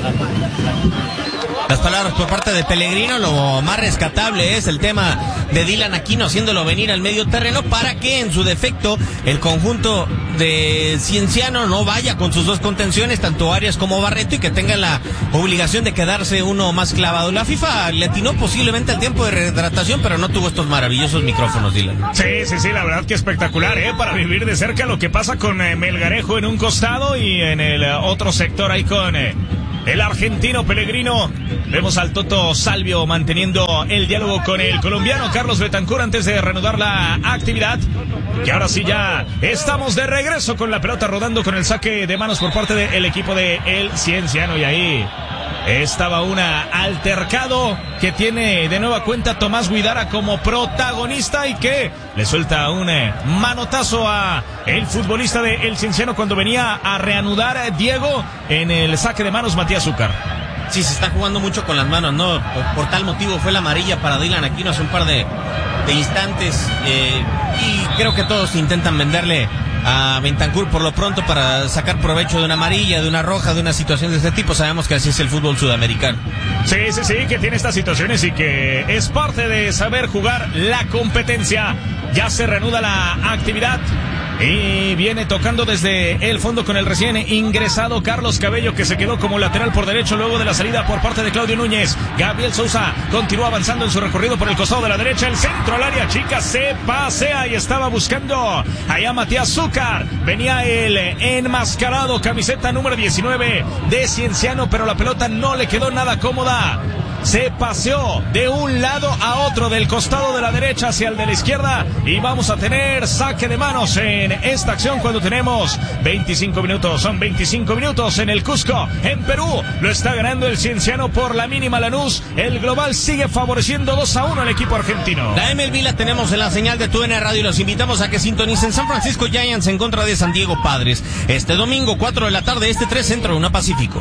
Las palabras por parte de Pellegrino, lo más rescatable es el tema de Dylan Aquino haciéndolo venir al medio terreno para que en su defecto el conjunto de Cienciano no vaya con sus dos contenciones, tanto Arias como Barreto, y que tenga la obligación de quedarse uno más clavado. La FIFA le atinó posiblemente al tiempo de rehidratación, pero no tuvo estos maravillosos micrófonos, Dylan. Sí, sí, sí, la verdad que espectacular, ¿eh? Para vivir de cerca lo que pasa con eh, Melgarejo en un costado y en el eh, otro sector ahí con... Eh, el argentino Pellegrino. Vemos al Toto Salvio manteniendo el diálogo con el colombiano Carlos Betancur antes de reanudar la actividad. Y ahora sí ya estamos de regreso con la pelota rodando con el saque de manos por parte del equipo de El Cienciano. Y ahí estaba una altercado que tiene de nueva cuenta Tomás Guidara como protagonista y que le suelta un eh, manotazo a el futbolista de El Cienciano cuando venía a reanudar eh, Diego en el saque de manos Matías Zúcar. Sí, se está jugando mucho con las manos, ¿no? Por, por tal motivo fue la amarilla para Dylan Aquino hace un par de, de instantes eh, y creo que todos intentan venderle a Bentancur por lo pronto para sacar provecho de una amarilla, de una roja, de una situación de este tipo. Sabemos que así es el fútbol sudamericano. Sí, sí, sí, que tiene estas situaciones y que es parte de saber jugar la competencia. Ya se reanuda la actividad y viene tocando desde el fondo con el recién ingresado Carlos Cabello, que se quedó como lateral por derecho luego de la salida por parte de Claudio Núñez. Gabriel Sousa continúa avanzando en su recorrido por el costado de la derecha, el centro al área chica, se pasea y estaba buscando allá Matías Zúcar. Venía el enmascarado, camiseta número diecinueve de Cienciano, pero la pelota no le quedó nada cómoda. Se paseó de un lado a otro, del costado de la derecha hacia el de la izquierda, y vamos a tener saque de manos en esta acción cuando tenemos veinticinco minutos. Son veinticinco minutos en el Cusco, en Perú. Lo está ganando el Cienciano por la mínima Lanús. El global sigue favoreciendo dos a uno al equipo argentino. La M L B la tenemos en la señal de Tu N Radio y los invitamos a que sintonicen San Francisco Giants en contra de San Diego Padres este domingo, cuatro de la tarde, este tres centro, una Pacífico.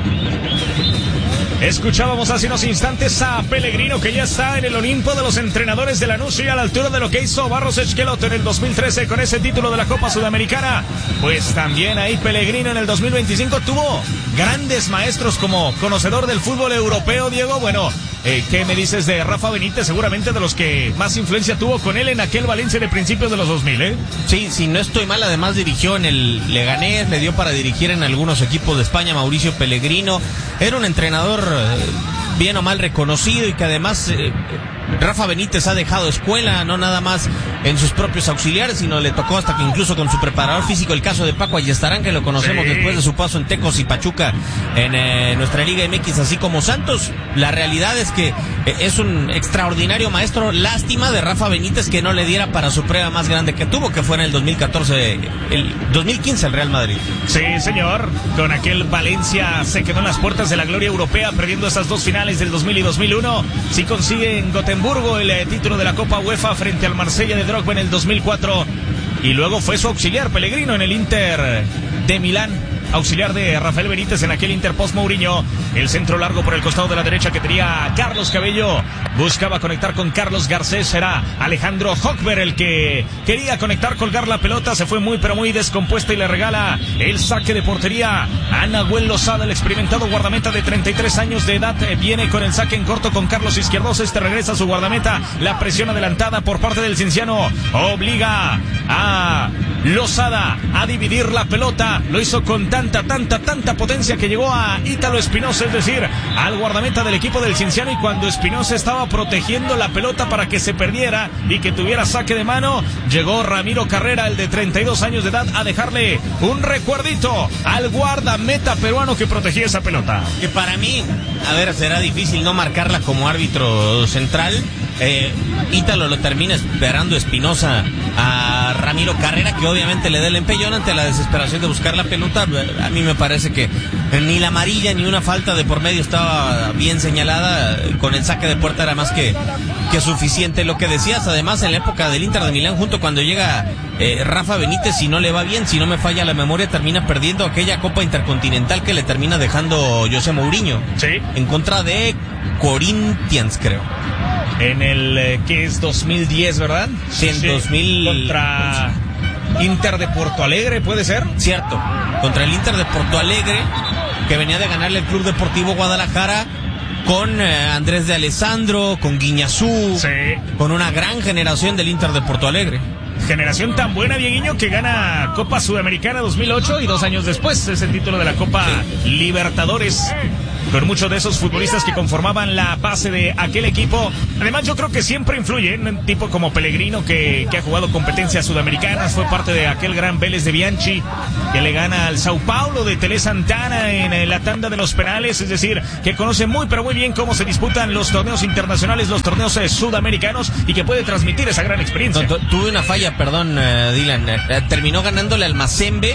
Escuchábamos hace unos instantes a Pellegrino, que ya está en el Olimpo de los entrenadores de Lanús y a la altura de lo que hizo Barros Esqueloto en el dos mil trece con ese título de la Copa Sudamericana. Pues también ahí Pellegrino en el dos mil veinticinco tuvo grandes maestros como conocedor del fútbol europeo, Diego. Bueno, eh, ¿qué me dices de Rafa Benítez? Seguramente de los que más influencia tuvo con él en aquel Valencia de principios de los dos mil, ¿eh? Sí, si no estoy mal, además dirigió en el Leganés, le dio para dirigir en algunos equipos de España, Mauricio Pellegrino. Era un entrenador bien o mal reconocido y que además eh, Rafa Benítez ha dejado escuela, no nada más en sus propios auxiliares, sino le tocó hasta que incluso con su preparador físico, el caso de Paco Ayestarán, que lo conocemos sí. después de su paso en Tecos y Pachuca en eh, nuestra Liga M X, así como Santos. La realidad es que eh, es un extraordinario maestro. Lástima de Rafa Benítez que no le diera para su prueba más grande que tuvo, que fue en el dos mil catorce, el dos mil quince el Real Madrid. Sí, señor, con aquel Valencia se quedó en las puertas de la gloria europea, perdiendo estas dos finales del dos mil y dos mil uno. Sí consigue en Gotemburgo el eh, título de la Copa UEFA frente al Marsella de Drogba en el dos mil cuatro, y luego fue su auxiliar Pellegrino en el Inter de Milán, auxiliar de Rafael Benítez en aquel Inter post Mourinho. El centro largo por el costado de la derecha que tenía Carlos Cabello, buscaba conectar con Carlos Garcés, era Alejandro Hochberg el que quería conectar, colgar la pelota, se fue muy pero muy descompuesta y le regala el saque de portería a Nahuel Lozada, el experimentado guardameta de treinta y tres años de edad. Viene con el saque en corto con Carlos Izquierdos, este regresa a su guardameta, la presión adelantada por parte del Cienciano obliga a Lozada a dividir la pelota, lo hizo con tanta, tanta, tanta potencia que llegó a Ítalo Espinosa, es decir, al guardameta del equipo del Cienciano, y cuando Espinosa estaba protegiendo la pelota para que se perdiera y que tuviera saque de mano, llegó Ramiro Carrera, el de treinta y dos años de edad, a dejarle un recuerdito al guardameta peruano que protegía esa pelota. Que para mí, a ver, será difícil no marcarla como árbitro central. Eh, Ítalo lo termina esperando Espinosa a Ramiro Carrera, que obviamente le da el empellón ante la desesperación de buscar la pelota. A mí me parece que ni la amarilla ni una falta de por medio estaba bien señalada. Con el saque de puerta era más que, que suficiente. Lo que decías, además, en la época del Inter de Milán, junto cuando llega eh, Rafa Benítez, si no le va bien, si no me falla la memoria, termina perdiendo aquella Copa Intercontinental que le termina dejando José Mourinho. Sí. En contra de Corinthians, creo. En el eh, que es dos mil diez, ¿verdad? Sí, en sí. dos mil... Contra Inter de Porto Alegre, ¿puede ser? Cierto, contra el Inter de Porto Alegre, que venía de ganarle el Club Deportivo Guadalajara, con eh, Andrés de Alessandro, con Guiñazú, sí. Con una gran generación del Inter de Porto Alegre. Generación tan buena, Dieguiño, que gana Copa Sudamericana dos mil ocho y dos años después es el título de la Copa sí. Libertadores, con muchos de esos futbolistas que conformaban la base de aquel equipo. Además, yo creo que siempre influye en un tipo como Pellegrino, que, que ha jugado competencias sudamericanas, fue parte de aquel gran Vélez de Bianchi, que le gana al Sao Paulo de Tele Santana en la tanda de los penales, es decir, que conoce muy pero muy bien cómo se disputan los torneos internacionales, los torneos eh, sudamericanos, y que puede transmitir esa gran experiencia. No, tuve una falla, perdón, uh, Dylan, uh, terminó ganándole al Mazembe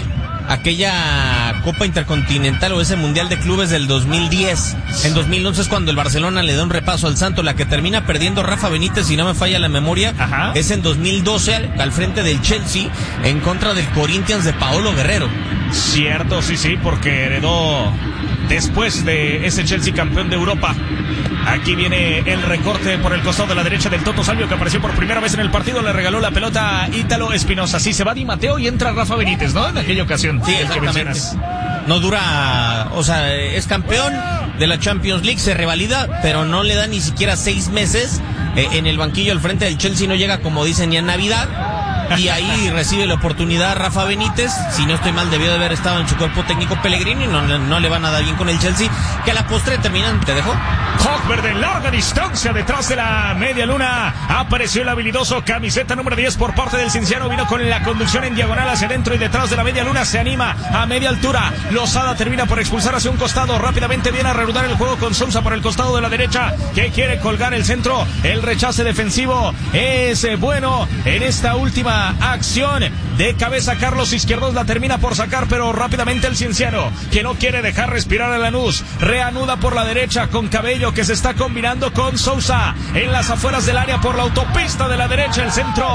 aquella Copa Intercontinental o ese Mundial de Clubes del dos mil diez. En dos mil once es cuando el Barcelona le da un repaso al Santo. La que termina perdiendo Rafa Benítez, si no me falla la memoria, Ajá. es en dos mil doce al, al frente del Chelsea en contra del Corinthians de Paolo Guerrero. Cierto, sí, sí, porque heredó después de ese Chelsea campeón de Europa. Aquí viene el recorte por el costado de la derecha del Toto Salvio, que apareció por primera vez en el partido. Le regaló la pelota a Ítalo Espinosa. Sí, se va Di Matteo y entra Rafa Benítez, ¿no? En aquella ocasión. Sí, exactamente. No dura, o sea, es campeón de la Champions League, se revalida, pero no le da ni siquiera seis meses eh, en el banquillo al frente del Chelsea. No llega, como dicen, ni a Navidad. Y ahí recibe la oportunidad Rafa Benítez. Si no estoy mal, debió de haber estado en su cuerpo técnico Pellegrini. No, no le va nada bien con el Chelsea, que a la postre terminan, te dejo. Hogberg de larga distancia detrás de la media luna. Apareció el habilidoso camiseta número diez por parte del Cienciano. Vino con la conducción en diagonal hacia adentro y detrás de la media luna. Se anima a media altura. Lozada termina por expulsar hacia un costado. Rápidamente viene a reanudar el juego con Sousa por el costado de la derecha, que quiere colgar el centro. El rechace defensivo es bueno en esta última acción. De cabeza Carlos Izquierdos la termina por sacar, pero rápidamente el Cienciano, que no quiere dejar respirar a Lanús, reanuda por la derecha con Cabello, que se está combinando con Sousa en las afueras del área por la autopista de la derecha, el centro,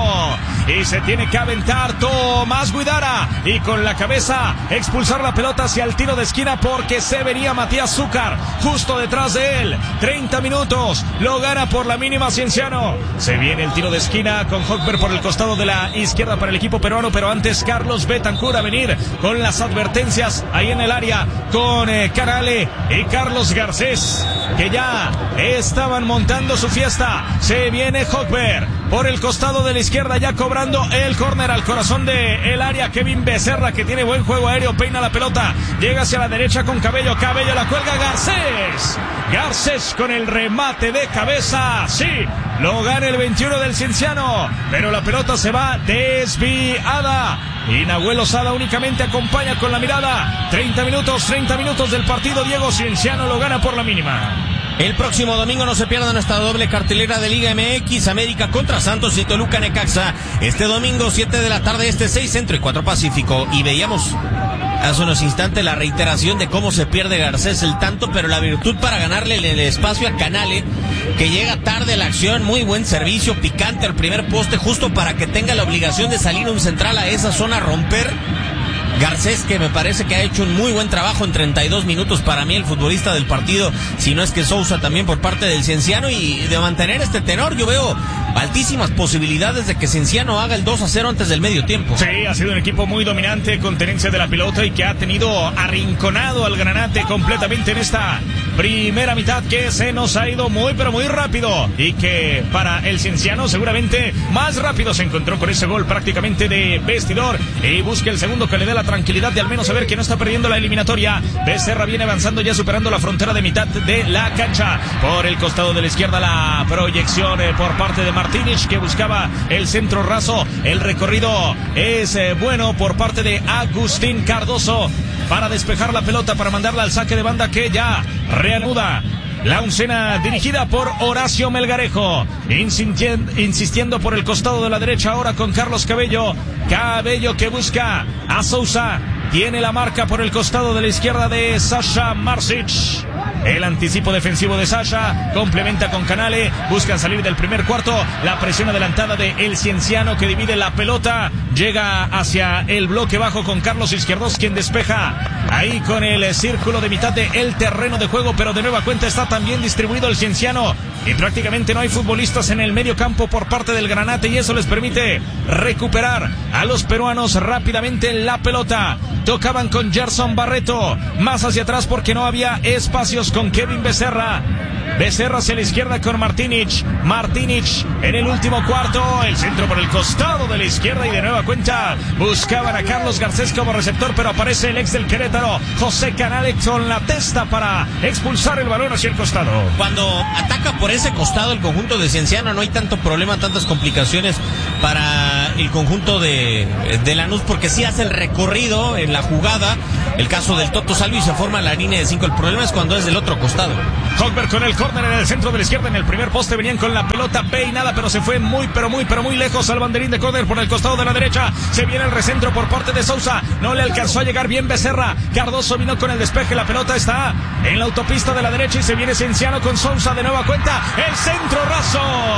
y se tiene que aventar Tomás Guidara y con la cabeza expulsar la pelota hacia el tiro de esquina, porque se venía Matías Zúcar justo detrás de él. Treinta minutos, lo gana por la mínima Cienciano. Se viene el tiro de esquina con Hogberg por el costado de la izquierda para el equipo peruano, pero antes Carlos Betancur a venir con las advertencias ahí en el área con eh, Canale y Carlos Garcés, que ya estaban montando su fiesta. Se viene Hogberg por el costado de la izquierda, ya cobrando el córner al corazón de el área. Kevin Becerra, que tiene buen juego aéreo, peina la pelota, llega hacia la derecha con Cabello, Cabello la cuelga, Garcés, Garcés con el remate de cabeza, sí, lo gana el veintiuno del Cienciano, pero la pelota se va desviada y Nahuel Lozada únicamente acompaña con la mirada. Treinta minutos, treinta minutos del partido. Diego, Cienciano lo gana por la mínima. El próximo domingo no se pierdan esta doble cartelera de Liga M X, América contra Santos y Toluca Necaxa. Este domingo, siete de la tarde, este seis Centro y cuatro Pacífico. Y veíamos hace unos instantes la reiteración de cómo se pierde Garcés el tanto, pero la virtud para ganarle el espacio a Canale, que llega tarde la acción, muy buen servicio, picante al primer poste, justo para que tenga la obligación de salir un central a esa zona a romper. Garcés, que me parece que ha hecho un muy buen trabajo en treinta y dos minutos, para mí el futbolista del partido, si no es que Sousa también por parte del Cienciano, y de mantener este tenor yo veo altísimas posibilidades de que Cienciano haga el dos a cero antes del medio tiempo. Sí, ha sido un equipo muy dominante, con tenencia de la pelota, y que ha tenido arrinconado al Granate completamente en esta primera mitad, que se nos ha ido muy pero muy rápido, y que para el Cienciano seguramente más rápido se encontró con ese gol prácticamente de vestidor, y busca el segundo que le dé la tranquilidad de al menos saber que no está perdiendo la eliminatoria. Becerra viene avanzando, ya superando la frontera de mitad de la cancha. Por el costado de la izquierda la proyección eh, por parte de Martínez, que buscaba el centro raso. El recorrido es eh, bueno por parte de Agustín Cardoso para despejar la pelota, para mandarla al saque de banda, que ya reanuda la oncena dirigida por Horacio Melgarejo, insistiendo, insistiendo por el costado de la derecha ahora con Carlos Cabello. Cabello que busca a Sousa. Tiene la marca por el costado de la izquierda de Sasha Marsic. El anticipo defensivo de Sasha complementa con Canale. Buscan salir del primer cuarto. La presión adelantada de El Cienciano que divide la pelota. Llega hacia el bloque bajo con Carlos Izquierdos, quien despeja ahí con el círculo de mitad del terreno de juego. Pero de nueva cuenta está también distribuido El Cienciano. Y prácticamente no hay futbolistas en el medio campo por parte del Granate. Y eso les permite recuperar a los peruanos rápidamente la pelota. Tocaban con Gerson Barreto. Más hacia atrás porque no había espacios con Kevin Becerra. Becerra hacia la izquierda con Martinic. Martinic en el último cuarto. El centro por el costado de la izquierda y de nueva cuenta buscaban a Carlos Garcés como receptor, pero aparece el ex del Querétaro, José Canale, con la testa para expulsar el balón hacia el costado. Cuando ataca por ese costado el conjunto de Cienciano no hay tanto problema, tantas complicaciones para el conjunto de, de Lanús, porque sí hace el recorrido en la jugada. El caso del Toto Salvi se forma la línea de cinco. El problema es cuando es del otro costado. Hogberg con el córner en el centro de la izquierda. En el primer poste venían con la pelota peinada, pero se fue muy, pero muy, pero muy lejos al banderín de córner por el costado de la derecha. Se viene el recentro por parte de Sousa. No le alcanzó a llegar bien Becerra. Cardoso vino con el despeje. La pelota está en la autopista de la derecha y se viene Cienciano con Sousa de nueva cuenta. El centro raso.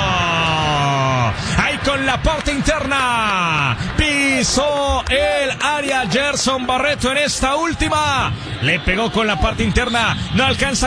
Ahí con la parte interna. Pisó el área Gerson Barreto en esta última. Le pegó con la parte interna. No alcanza